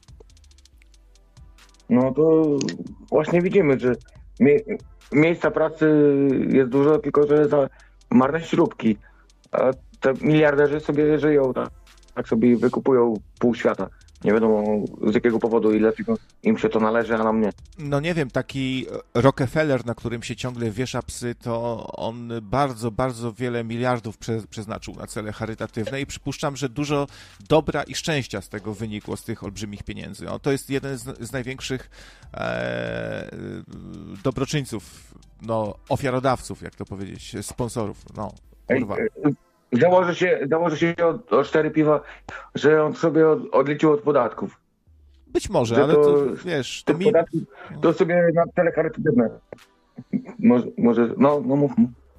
No to właśnie widzimy, że mie miejsca pracy jest dużo, tylko że za marne śrubki. A te miliarderzy sobie żyją, tak, tak sobie wykupują pół świata. Nie wiadomo z jakiego powodu i dlaczego im się to należy, a nam nie. No nie wiem, taki Rockefeller, na którym się ciągle wiesza psy, to on bardzo, bardzo wiele miliardów prze, przeznaczył na cele charytatywne i przypuszczam, że dużo dobra i szczęścia z tego wynikło, z tych olbrzymich pieniędzy. No, to jest jeden z, z największych e, dobroczyńców, no, ofiarodawców, jak to powiedzieć, sponsorów. No, kurwa. Ej, Założy się, założy się o, o cztery piwa, że on sobie od, odliczył od podatków. Być może, że ale to, to wiesz... To, mi... podatki, to sobie na cele charytatywne. Może, może, no, no mów.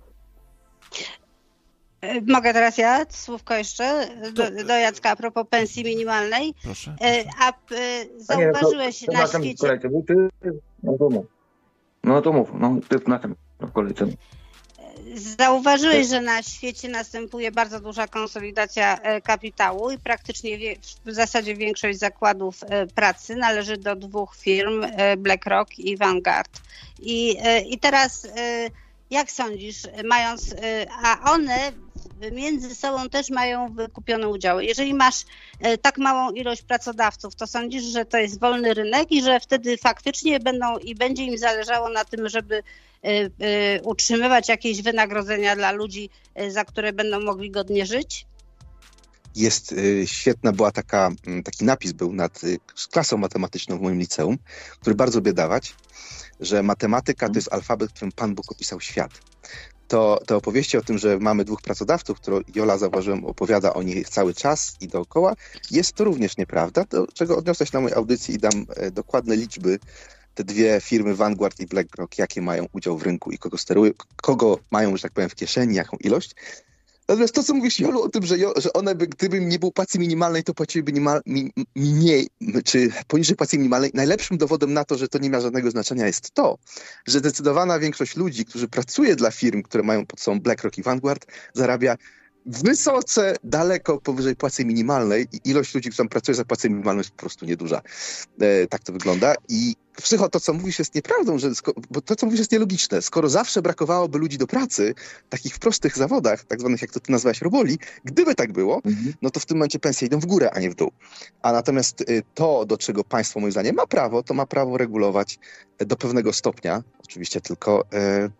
Mogę teraz ja słówko jeszcze do, do Jacka a propos pensji minimalnej. Proszę. A, a zauważyłeś a nie, to, to na, na świecie... Kolejce, bo ty, no to mów. No to mów, no ty na tym w kolejce. Zauważyłeś, że na świecie następuje bardzo duża konsolidacja kapitału i praktycznie w zasadzie większość zakładów pracy należy do dwóch firm, BlackRock i Vanguard. I, i teraz jak sądzisz, mając, a one między sobą też mają wykupione udziały. Jeżeli masz tak małą ilość pracodawców, to sądzisz, że to jest wolny rynek i że wtedy faktycznie będą i będzie im zależało na tym, żeby utrzymywać jakieś wynagrodzenia dla ludzi, za które będą mogli godnie żyć? Jest y, świetna, była taka, y, taki napis był nad y, klasą matematyczną w moim liceum, który bardzo lubię dawać, że matematyka to jest alfabet, którym Pan Bóg opisał świat. To te opowieści o tym, że mamy dwóch pracodawców, które Jola, zauważyłem, opowiada o nich cały czas i dookoła, jest to również nieprawda, do czego odniosę się na mojej audycji i dam e, dokładne liczby. Te dwie firmy, Vanguard i BlackRock, jakie mają udział w rynku i kogo sterują, kogo mają, że tak powiem, w kieszeni, jaką ilość. Natomiast to, co mówisz, Jolu, o tym, że, jo, że one by, gdyby nie było płacy minimalnej, to płaciłyby minimal, mi, mniej, czy poniżej płacy minimalnej. Najlepszym dowodem na to, że to nie ma żadnego znaczenia, jest to, że zdecydowana większość ludzi, którzy pracuje dla firm, które mają pod sobą BlackRock i Vanguard, zarabia wysoce, daleko powyżej płacy minimalnej i ilość ludzi, która pracuje za płacę minimalną, jest po prostu nieduża. E, tak to wygląda. I Psycho, to co mówisz jest nieprawdą, że sko- bo to co mówisz jest nielogiczne. Skoro zawsze brakowałoby ludzi do pracy, takich w prostych zawodach, tak zwanych jak to ty nazwałeś roboli, gdyby tak było, mhm. no to w tym momencie pensje idą w górę, a nie w dół. A natomiast y, to, do czego państwo moim zdaniem ma prawo, to ma prawo regulować y, do pewnego stopnia, oczywiście tylko y,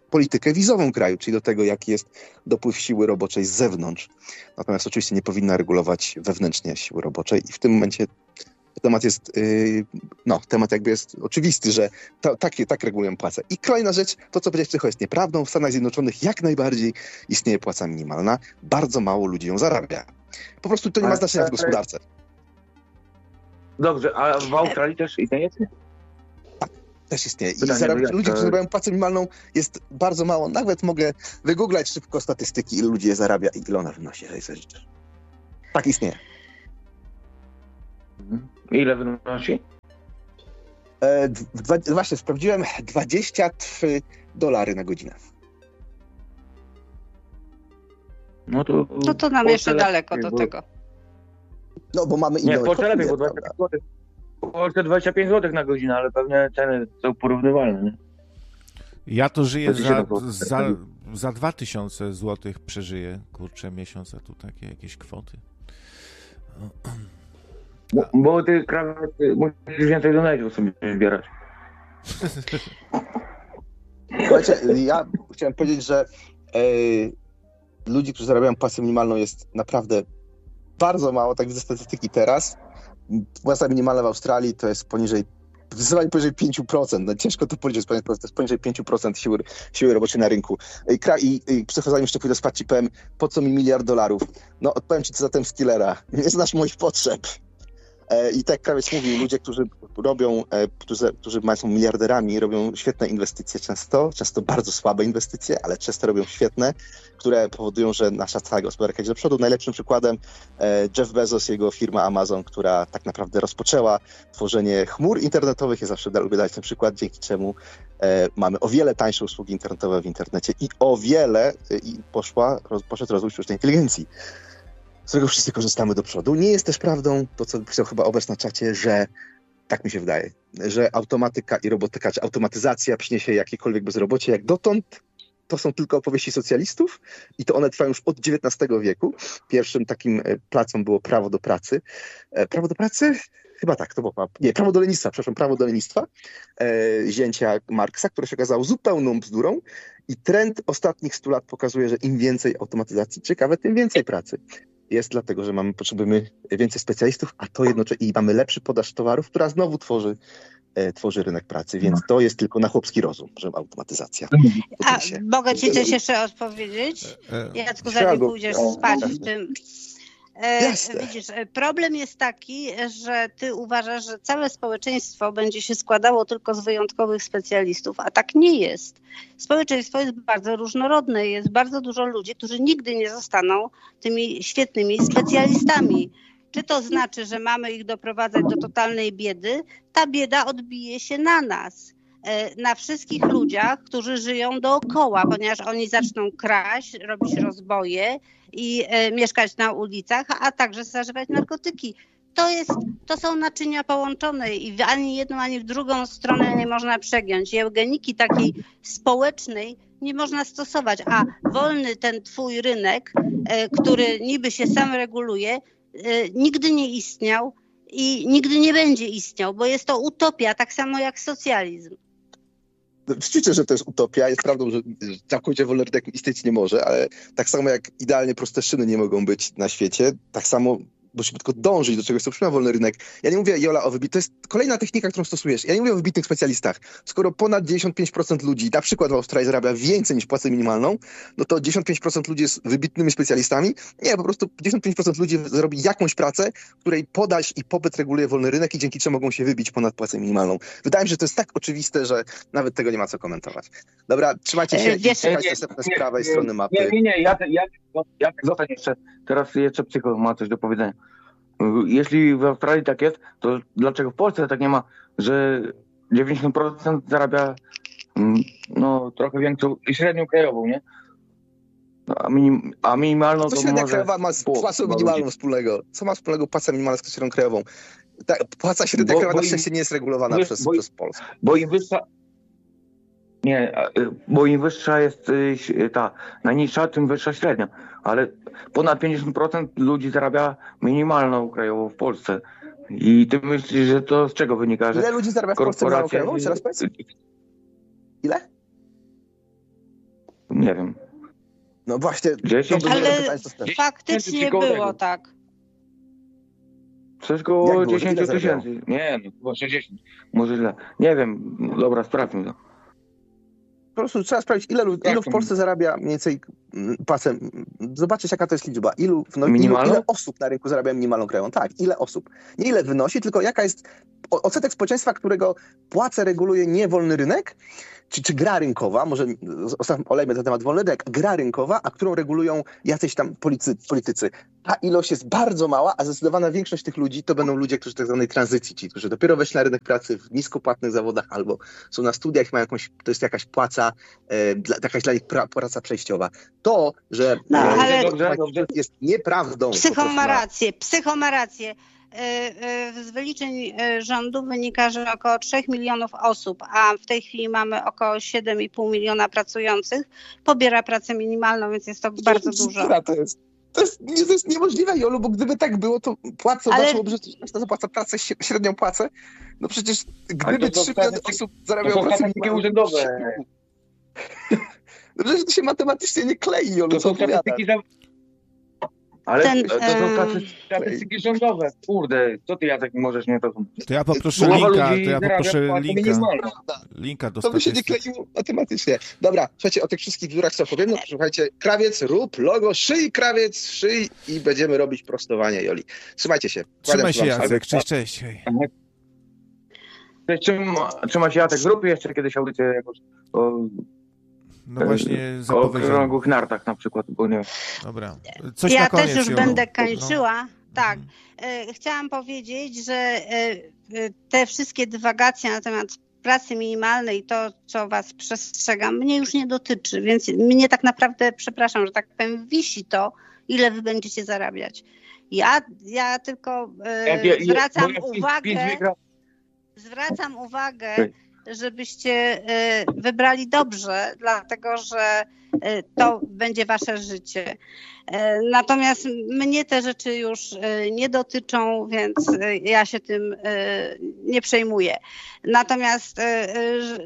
politykę wizową kraju, czyli do tego, jaki jest dopływ siły roboczej z zewnątrz. Natomiast oczywiście nie powinna regulować wewnętrznie siły roboczej i w tym momencie temat jest, yy, no, temat jakby jest oczywisty, że to, tak, tak regulują płacę. I kolejna rzecz, to co powiedziałeś, Cycho, jest nieprawdą. W Stanach Zjednoczonych jak najbardziej istnieje płaca minimalna. Bardzo mało ludzi ją zarabia. Po prostu to nie ma znaczenia w gospodarce. Dobrze, a w Australii też istnieje? Też istnieje. I Pytanie, zarab... jak ludzie, to- którzy zarabiają płacę minimalną, jest bardzo mało. Nawet mogę wygooglać szybko statystyki, ile ludzi je zarabia i ile ona wynosi, jeżeli sobie życzysz. Tak istnieje. Ile wynosi? E, dwa, właśnie, sprawdziłem, dwadzieścia trzy dolary na godzinę. No to, No to nam w Polsce jeszcze lepiej, daleko do bo- tego. No, bo mamy inne Nie, w Polsce lepiej, bo prawda? dwadzieścia pięć złotych. W Polsce dwadzieścia pięć złotych na godzinę, ale pewnie ceny są porównywalne, nie? Ja to żyję To ci się za, to- za, za dwa tysiące złotych przeżyję, kurczę, miesiąc, a tu takie jakieś kwoty. Bo, bo ty, krawiec, musisz więcej donate'ów sobie zbierać. Słuchajcie, ja chciałem powiedzieć, że e, ludzi, którzy zarabiają płacę minimalną jest naprawdę bardzo mało, tak widzę statystyki teraz. Płaca minimalna w Australii to jest poniżej, zdecydowanie poniżej pięć procent. No, ciężko to powiedzieć, to jest poniżej pięć procent siły, siły roboczej na rynku. I, i, i zanim jeszcze pójdę spać ci powiem, po co mi miliard dolarów? No odpowiem ci co zatem z killera. Nie znasz moich potrzeb. I tak krawiec mówił, ludzie, którzy robią, którzy, którzy są miliarderami, robią świetne inwestycje często, często bardzo słabe inwestycje, ale często robią świetne, które powodują, że nasza cała gospodarka idzie do przodu. Najlepszym przykładem Jeff Bezos, jego firma Amazon, która tak naprawdę rozpoczęła tworzenie chmur internetowych. Ja zawsze lubię dać ten przykład, dzięki czemu mamy o wiele tańsze usługi internetowe w internecie i o wiele i poszła, poszedł rozwój sztucznej inteligencji, z którego wszyscy korzystamy do przodu. Nie jest też prawdą to, co pisał chyba Obers na czacie, że tak mi się wydaje, że automatyka i robotyka, czy automatyzacja przyniesie jakiekolwiek bezrobocie. Jak dotąd to są tylko opowieści socjalistów i to one trwają już od dziewiętnastego wieku. Pierwszym takim placem było prawo do pracy. Prawo do pracy? Chyba tak, to było, nie, prawo do lenistwa, przepraszam, prawo do lenistwa, e, zięcia Marksa, które się okazało zupełną bzdurą i trend ostatnich stu lat pokazuje, że im więcej automatyzacji, ciekawe, tym więcej pracy. Jest dlatego, że mamy, potrzebujemy więcej specjalistów, a to jednocześnie i mamy lepszy podaż towarów, która znowu tworzy, e, tworzy rynek pracy, więc to jest tylko na chłopski rozum, że automatyzacja. A się. mogę ci coś jeszcze odpowiedzieć? Jacku, zanim Śmiało. pójdziesz spać w tym. E, Jasne. Widzisz, problem jest taki, że ty uważasz, że całe społeczeństwo będzie się składało tylko z wyjątkowych specjalistów, a tak nie jest. Społeczeństwo jest bardzo różnorodne, jest bardzo dużo ludzi, którzy nigdy nie zostaną tymi świetnymi specjalistami. Czy to znaczy, że mamy ich doprowadzać do totalnej biedy? Ta bieda odbije się na nas. Na wszystkich ludziach, którzy żyją dookoła, ponieważ oni zaczną kraść, robić rozboje i e, mieszkać na ulicach, a także zażywać narkotyki. To, jest, to są naczynia połączone i w ani jedną, ani w drugą stronę nie można przegiąć. I eugeniki takiej społecznej nie można stosować, a wolny ten twój rynek, e, który niby się sam reguluje, e, nigdy nie istniał i nigdy nie będzie istniał, bo jest to utopia, tak samo jak socjalizm. Oczywiście, że to jest utopia. Jest prawdą, że całkowicie wolny rynek istnieć nie może, ale tak samo jak idealnie proste szyny nie mogą być na świecie, tak samo musimy tylko dążyć do czegoś, co przyjmie wolny rynek. Ja nie mówię, Jola, o wybitnych. To jest kolejna technika, którą stosujesz. Ja nie mówię o wybitnych specjalistach. Skoro ponad dziewięćdziesiąt pięć procent ludzi, na przykład w Australii, zarabia więcej niż płacę minimalną, no to dziewięćdziesiąt pięć procent ludzi jest wybitnymi specjalistami. Nie, po prostu dziewięćdziesiąt pięć procent ludzi zrobi jakąś pracę, której podaż i popyt reguluje wolny rynek i dzięki czemu mogą się wybić ponad płacę minimalną. Wydaje mi się, że to jest tak oczywiste, że nawet tego nie ma co komentować. Dobra, trzymajcie się E, i wiesz- czekajcie następne z prawej strony mapy. Nie, nie, nie, ja, ja, ja zostań jeszcze, teraz jeszcze Psycho ma coś do powiedzenia. Jeśli w Australii tak jest, to dlaczego w Polsce tak nie ma, że dziewięćdziesiąt procent zarabia mm, no trochę większą, średnią krajową, nie? No, a, minim, a minimalną Co to średnia może... krajowa ma z pół- płacą chyba minimalną ludzi. wspólnego? Co ma wspólnego płaca minimalna z średnią krajową? Ta, płaca średnia Bo- krajowa bo na im- szczęście nie jest regulowana bo- przez, bo- przez Polskę. Bo im wyższa... Nie, a, y, bo im wyższa jest y, ś- ta najniższa, tym wyższa średnia. Ale ponad pięćdziesiąt procent ludzi zarabia minimalną krajową w Polsce. I ty myślisz, że to z czego wynika? Że Ile ludzi zarabia w Polsce minimalną korporacje... krajową? Jeszcze raz powiedz. Ile? Nie wiem. No właśnie, dziesięć, dobrze, Ale pytanie, to też. faktycznie było tak. Coś Jak koło było? dziesięć Ile zarabiało? tysięcy. Nie, no chyba sześćdziesiąt. Może źle. Nie wiem. Dobra, sprawdźmy to. Po prostu trzeba sprawdzić, ile, lu- ilu w Polsce zarabia mniej więcej mm, płacę. mm, Zobaczyć, jaka to jest liczba. Ilu, no, ilu, Minimalną? ile osób na rynku zarabia minimalną krajową? Tak, ile osób. Nie ile wynosi, tylko jaka jest o- odsetek społeczeństwa, którego płacę reguluje nie wolny rynek, czy, czy gra rynkowa, może ostatnio olejmy ten temat wolny rynek, gra rynkowa, a którą regulują jacyś tam policy, politycy. Ta ilość jest bardzo mała, a zdecydowana większość tych ludzi to będą ludzie, którzy w tak zwanej tranzycji, ci, którzy dopiero weszli na rynek pracy w niskopłatnych zawodach albo są na studiach, mają jakąś, to jest jakaś płaca, e, dla, jakaś dla nich pra, praca przejściowa. To, że No, e, ale- Dobrze, dobrze. jest nieprawdą. Psycho po prostu ma na- rację, psycho ma rację. Y, y, Z wyliczeń y, rządu wynika, że około trzech milionów osób, a w tej chwili mamy około siedem i pół miliona pracujących, pobiera pracę minimalną, więc jest to bardzo dużo. Bzdura To jest, to, jest, nie, to jest niemożliwe, Jolu, bo gdyby tak było, to płaca, Ale- zobaczyłoby, że to zapłaca pracę, śre- średnią płacę. No przecież Ale gdyby to są trzy miliony statystyki- osób To zarabiało są pracę statystyki minimalną- urzędowe. No przecież to się matematycznie nie klei, Jolu, To co są opowiadasz. statystyki za... Ale Ten, to są em, staty- statystyki rządowe. Kurde, co ty, Jacek, możesz nie to... To ja poproszę Połowa linka, ludzi to ja zarabia poproszę płacę linka. minimalną. Linka do To by się nie statystyk. kleiło matematycznie. Dobra, słuchajcie, o tych wszystkich bzdurach co powiem, no to słuchajcie, krawiec, rób logo, szyj krawiec, szyj i będziemy robić prostowanie, Joli. Trzymajcie się. Trzymaj Kłaniam się, wam Jacek. Cześć, cześć. Hej. Trzyma, trzyma się Jacek, zrób jeszcze kiedyś audycję jakoś o, No właśnie o zapowiedziałem. krągłych nartach na przykład, bo nie wiem. Dobra. Coś Ja na koniec, też już Jolu. będę No. kończyła. Tak. Mhm. E, Chciałam powiedzieć, że e, e, te wszystkie dywagacje na temat pracy minimalnej i to, co was przestrzegam, mnie już nie dotyczy, więc mnie tak naprawdę, przepraszam, że tak powiem, wisi to, ile wy będziecie zarabiać. Ja, ja tylko e, Jak je- je- zwracam bo jak PiS- uwagę, PiS wygra- zwracam uwagę, Okej. żebyście e, wybrali dobrze, dlatego że e, to będzie wasze życie. E, Natomiast mnie te rzeczy już e, nie dotyczą, więc e, ja się tym e, nie przejmuję. Natomiast e, e, że-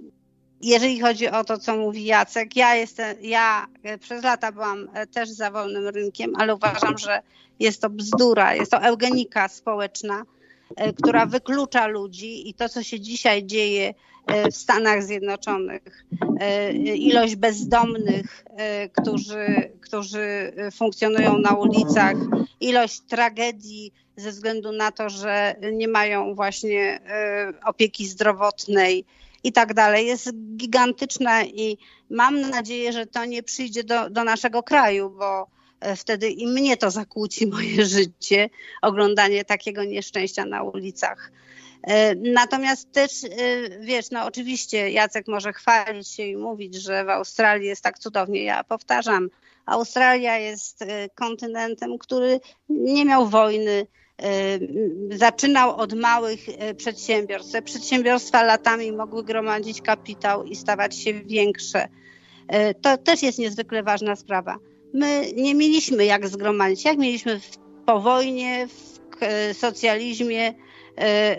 jeżeli chodzi o to, co mówi Jacek, ja jestem, ja e, przez lata byłam e, też za wolnym rynkiem, ale uważam, że jest to bzdura, jest to eugenika społeczna, e, która wyklucza ludzi i to, co się dzisiaj dzieje e, w Stanach Zjednoczonych, e, ilość bezdomnych, e, którzy, którzy funkcjonują na ulicach, ilość tragedii ze względu na to, że nie mają właśnie e, opieki zdrowotnej i tak dalej, jest gigantyczna i mam nadzieję, że to nie przyjdzie do, do naszego kraju, bo e, wtedy i mnie to zakłóci moje życie, oglądanie takiego nieszczęścia na ulicach. E, Natomiast też, e, wiesz, no oczywiście Jacek może chwalić się i mówić, że w Australii jest tak cudownie. Ja powtarzam, Australia jest e, kontynentem, który nie miał wojny, e, zaczynał od małych e, przedsiębiorstw. Te przedsiębiorstwa latami mogły gromadzić kapitał i stawać się większe. E, To też jest niezwykle ważna sprawa. My nie mieliśmy jak zgromadzić, jak mieliśmy w, po wojnie, w k- socjalizmie, e, e,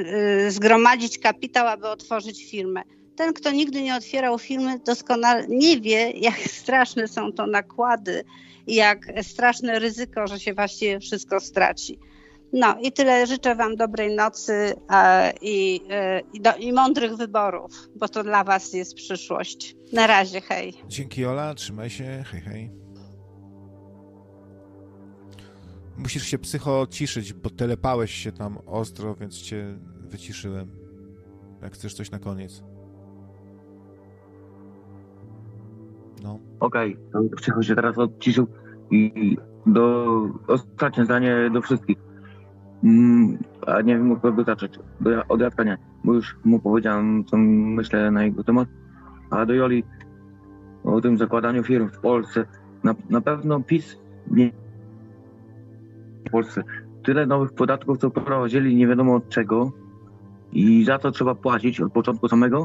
e, zgromadzić kapitał, aby otworzyć firmę. Ten, kto nigdy nie otwierał firmy, doskonale nie wie, jak straszne są to nakłady i jak straszne ryzyko, że się właściwie wszystko straci. No i tyle. Życzę wam dobrej nocy e, i, e, i, do, i mądrych wyborów, bo to dla was jest przyszłość. Na razie, hej. Dzięki, Ola. Trzymaj się. Hej, hej. Musisz się psycho ciszyć, bo telepałeś się tam ostro, więc cię wyciszyłem. Jak chcesz coś na koniec. No. Okej, to Psycho się teraz odciszył i do ostatnie zdanie do wszystkich. Mm, a nie wiem, od kogo zacząć. Do, Ja- od Jacka nie, bo już mu powiedziałem, co myślę na jego temat. A do Joli o tym zakładaniu firm w Polsce. Na, na pewno PiS nie w Polsce. Tyle nowych podatków, co prowadzili nie wiadomo od czego i za to trzeba płacić od początku samego.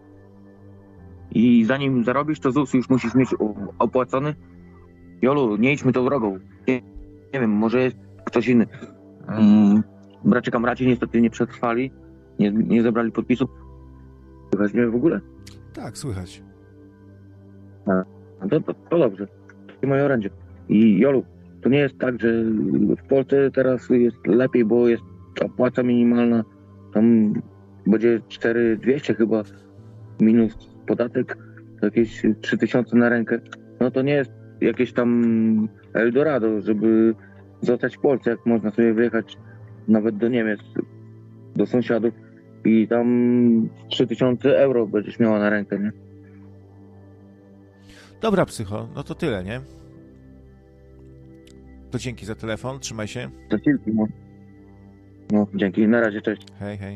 I zanim zarobisz, to ZUS już musisz mieć o- opłacony. Jolu, nie idźmy tą drogą. Nie, nie wiem, może jest ktoś inny. Um, bracie kamraci niestety nie przetrwali, nie, nie zebrali podpisów. Weźmiemy w ogóle? Tak, słychać. A, to, to, to dobrze. To moje orędzie. I Jolu, to nie jest tak, że w Polsce teraz jest lepiej, bo jest ta płaca minimalna, tam będzie cztery tysiące dwieście chyba minus podatek, to jakieś trzy tysiące na rękę. No to nie jest jakieś tam Eldorado, żeby zostać w Polsce, jak można sobie wyjechać nawet do Niemiec, do sąsiadów i tam trzy tysiące euro będziesz miała na rękę, nie? Dobra, psycho, no to tyle, nie? To dzięki za telefon, trzymaj się. To kilki, no. No, dzięki, na razie, cześć. Hej, hej.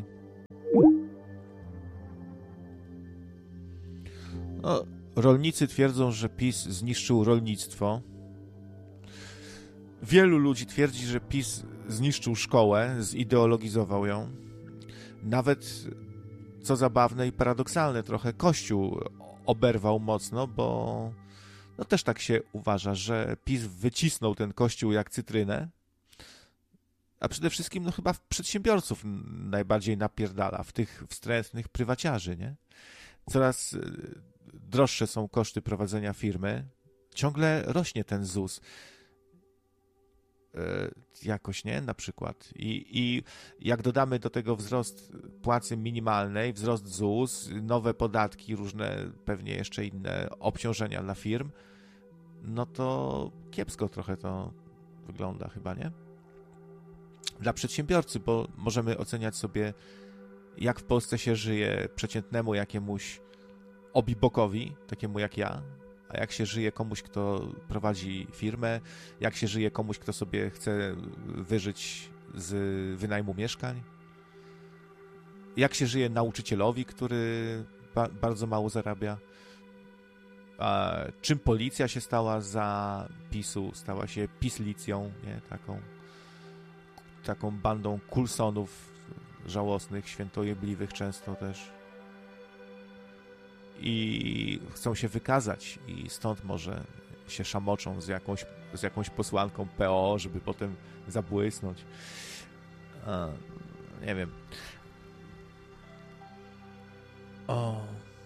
No, rolnicy twierdzą, że PiS zniszczył rolnictwo. Wielu ludzi twierdzi, że PiS zniszczył szkołę, zideologizował ją. Nawet, co zabawne i paradoksalne, trochę Kościół oberwał mocno, bo no też tak się uważa, że PiS wycisnął ten Kościół jak cytrynę, a przede wszystkim no chyba w przedsiębiorców najbardziej napierdala, w tych wstrętnych prywaciarzy, nie? Coraz droższe są koszty prowadzenia firmy, ciągle rośnie ten ZUS. Jakoś, nie? Na przykład. I, I jak dodamy do tego wzrost płacy minimalnej, wzrost ZUS, nowe podatki, różne pewnie jeszcze inne obciążenia dla firm, no to kiepsko trochę to wygląda chyba, nie? Dla przedsiębiorcy, bo możemy oceniać sobie, jak w Polsce się żyje przeciętnemu jakiemuś obibokowi, takiemu jak ja, a jak się żyje komuś, kto prowadzi firmę, jak się żyje komuś, kto sobie chce wyżyć z wynajmu mieszkań, jak się żyje nauczycielowi, który ba- bardzo mało zarabia, a czym policja się stała za PiSu, stała się pislicją, nie? Taką, taką bandą kulsonów żałosnych, świętojebliwych często też. I chcą się wykazać i stąd może się szamoczą z jakąś, z jakąś posłanką P O, żeby potem zabłysnąć. A, nie wiem. O.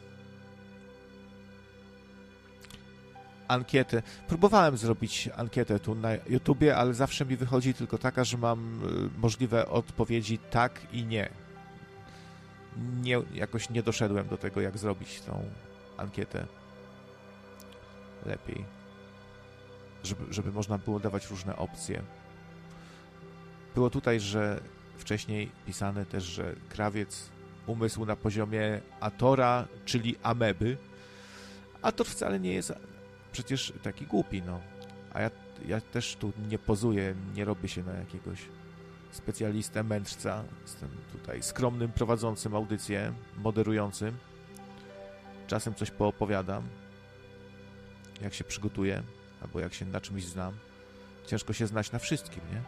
Ankietę. Próbowałem zrobić ankietę tu na YouTubie, ale zawsze mi wychodzi tylko taka, że mam możliwe odpowiedzi tak i nie. Nie, jakoś nie doszedłem do tego, jak zrobić tą ankietę lepiej, żeby, żeby można było dawać różne opcje. Było tutaj, że wcześniej pisane też, że krawiec umysł na poziomie Atora, czyli ameby. Ator wcale nie jest przecież taki głupi, no. A ja, ja też tu nie pozuję, nie robię się na jakiegoś specjalistę, mędrca. Jestem tutaj skromnym prowadzącym audycję, moderującym. Czasem coś poopowiadam, jak się przygotuję, albo jak się na czymś znam. Ciężko się znać na wszystkim, nie?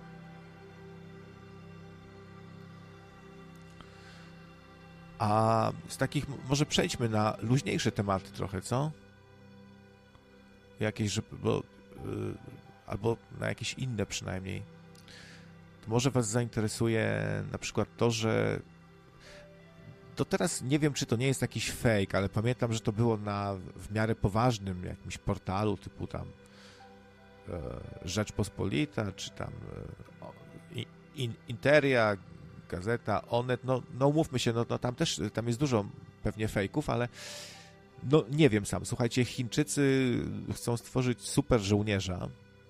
A z takich, może przejdźmy na luźniejsze tematy trochę, co? Jakieś, żeby, bo, yy, albo na jakieś inne przynajmniej. To może was zainteresuje na przykład to, że to teraz nie wiem, czy to nie jest jakiś fake, ale pamiętam, że to było na w miarę poważnym jakimś portalu typu tam e, Rzeczpospolita, czy tam e, in, Interia, Gazeta, Onet, no, no umówmy się, no, no tam też, tam jest dużo pewnie fejków, ale no nie wiem sam. Słuchajcie, Chińczycy chcą stworzyć super żołnierza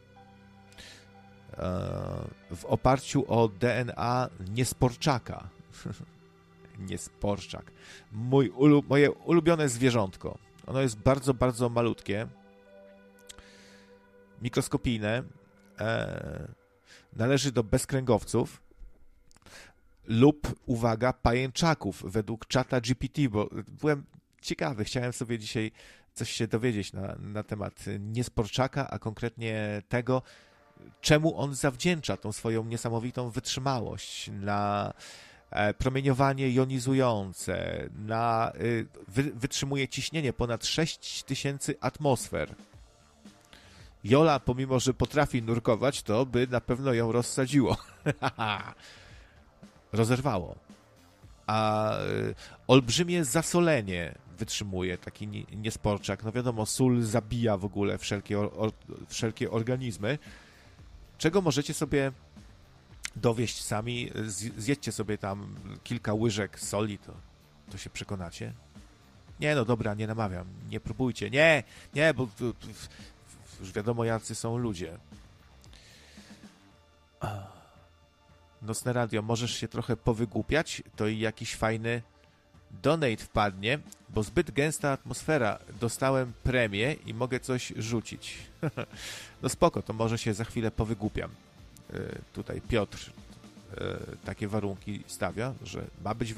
w oparciu o D N A niesporczaka. Niesporczak. Mój ulu, moje ulubione zwierzątko. Ono jest bardzo, bardzo malutkie. Mikroskopijne. E, należy do bezkręgowców lub, uwaga, pajęczaków według czata G P T, bo byłem ciekawy. Chciałem sobie dzisiaj coś się dowiedzieć na, na temat niesporczaka, a konkretnie tego, czemu on zawdzięcza tą swoją niesamowitą wytrzymałość na promieniowanie jonizujące, na, wy, wytrzymuje ciśnienie ponad sześć tysięcy atmosfer. Jola, pomimo że potrafi nurkować, to by na pewno ją rozsadziło. Rozerwało. A olbrzymie zasolenie wytrzymuje, taki nie, niesporczak. No wiadomo, sól zabija w ogóle wszelkie, or, wszelkie organizmy. Czego możecie sobie dowieść sami, zjedźcie sobie tam kilka łyżek soli, to, to się przekonacie. Nie, no dobra, nie namawiam, nie próbujcie, nie, nie, bo to, to, już wiadomo, jacy są ludzie. Nocne Radio, możesz się trochę powygłupiać, to i jakiś fajny donate wpadnie, bo zbyt gęsta atmosfera, dostałem premię i mogę coś rzucić. No spoko, to może się za chwilę powygłupiam. Tutaj Piotr takie warunki stawia, że ma być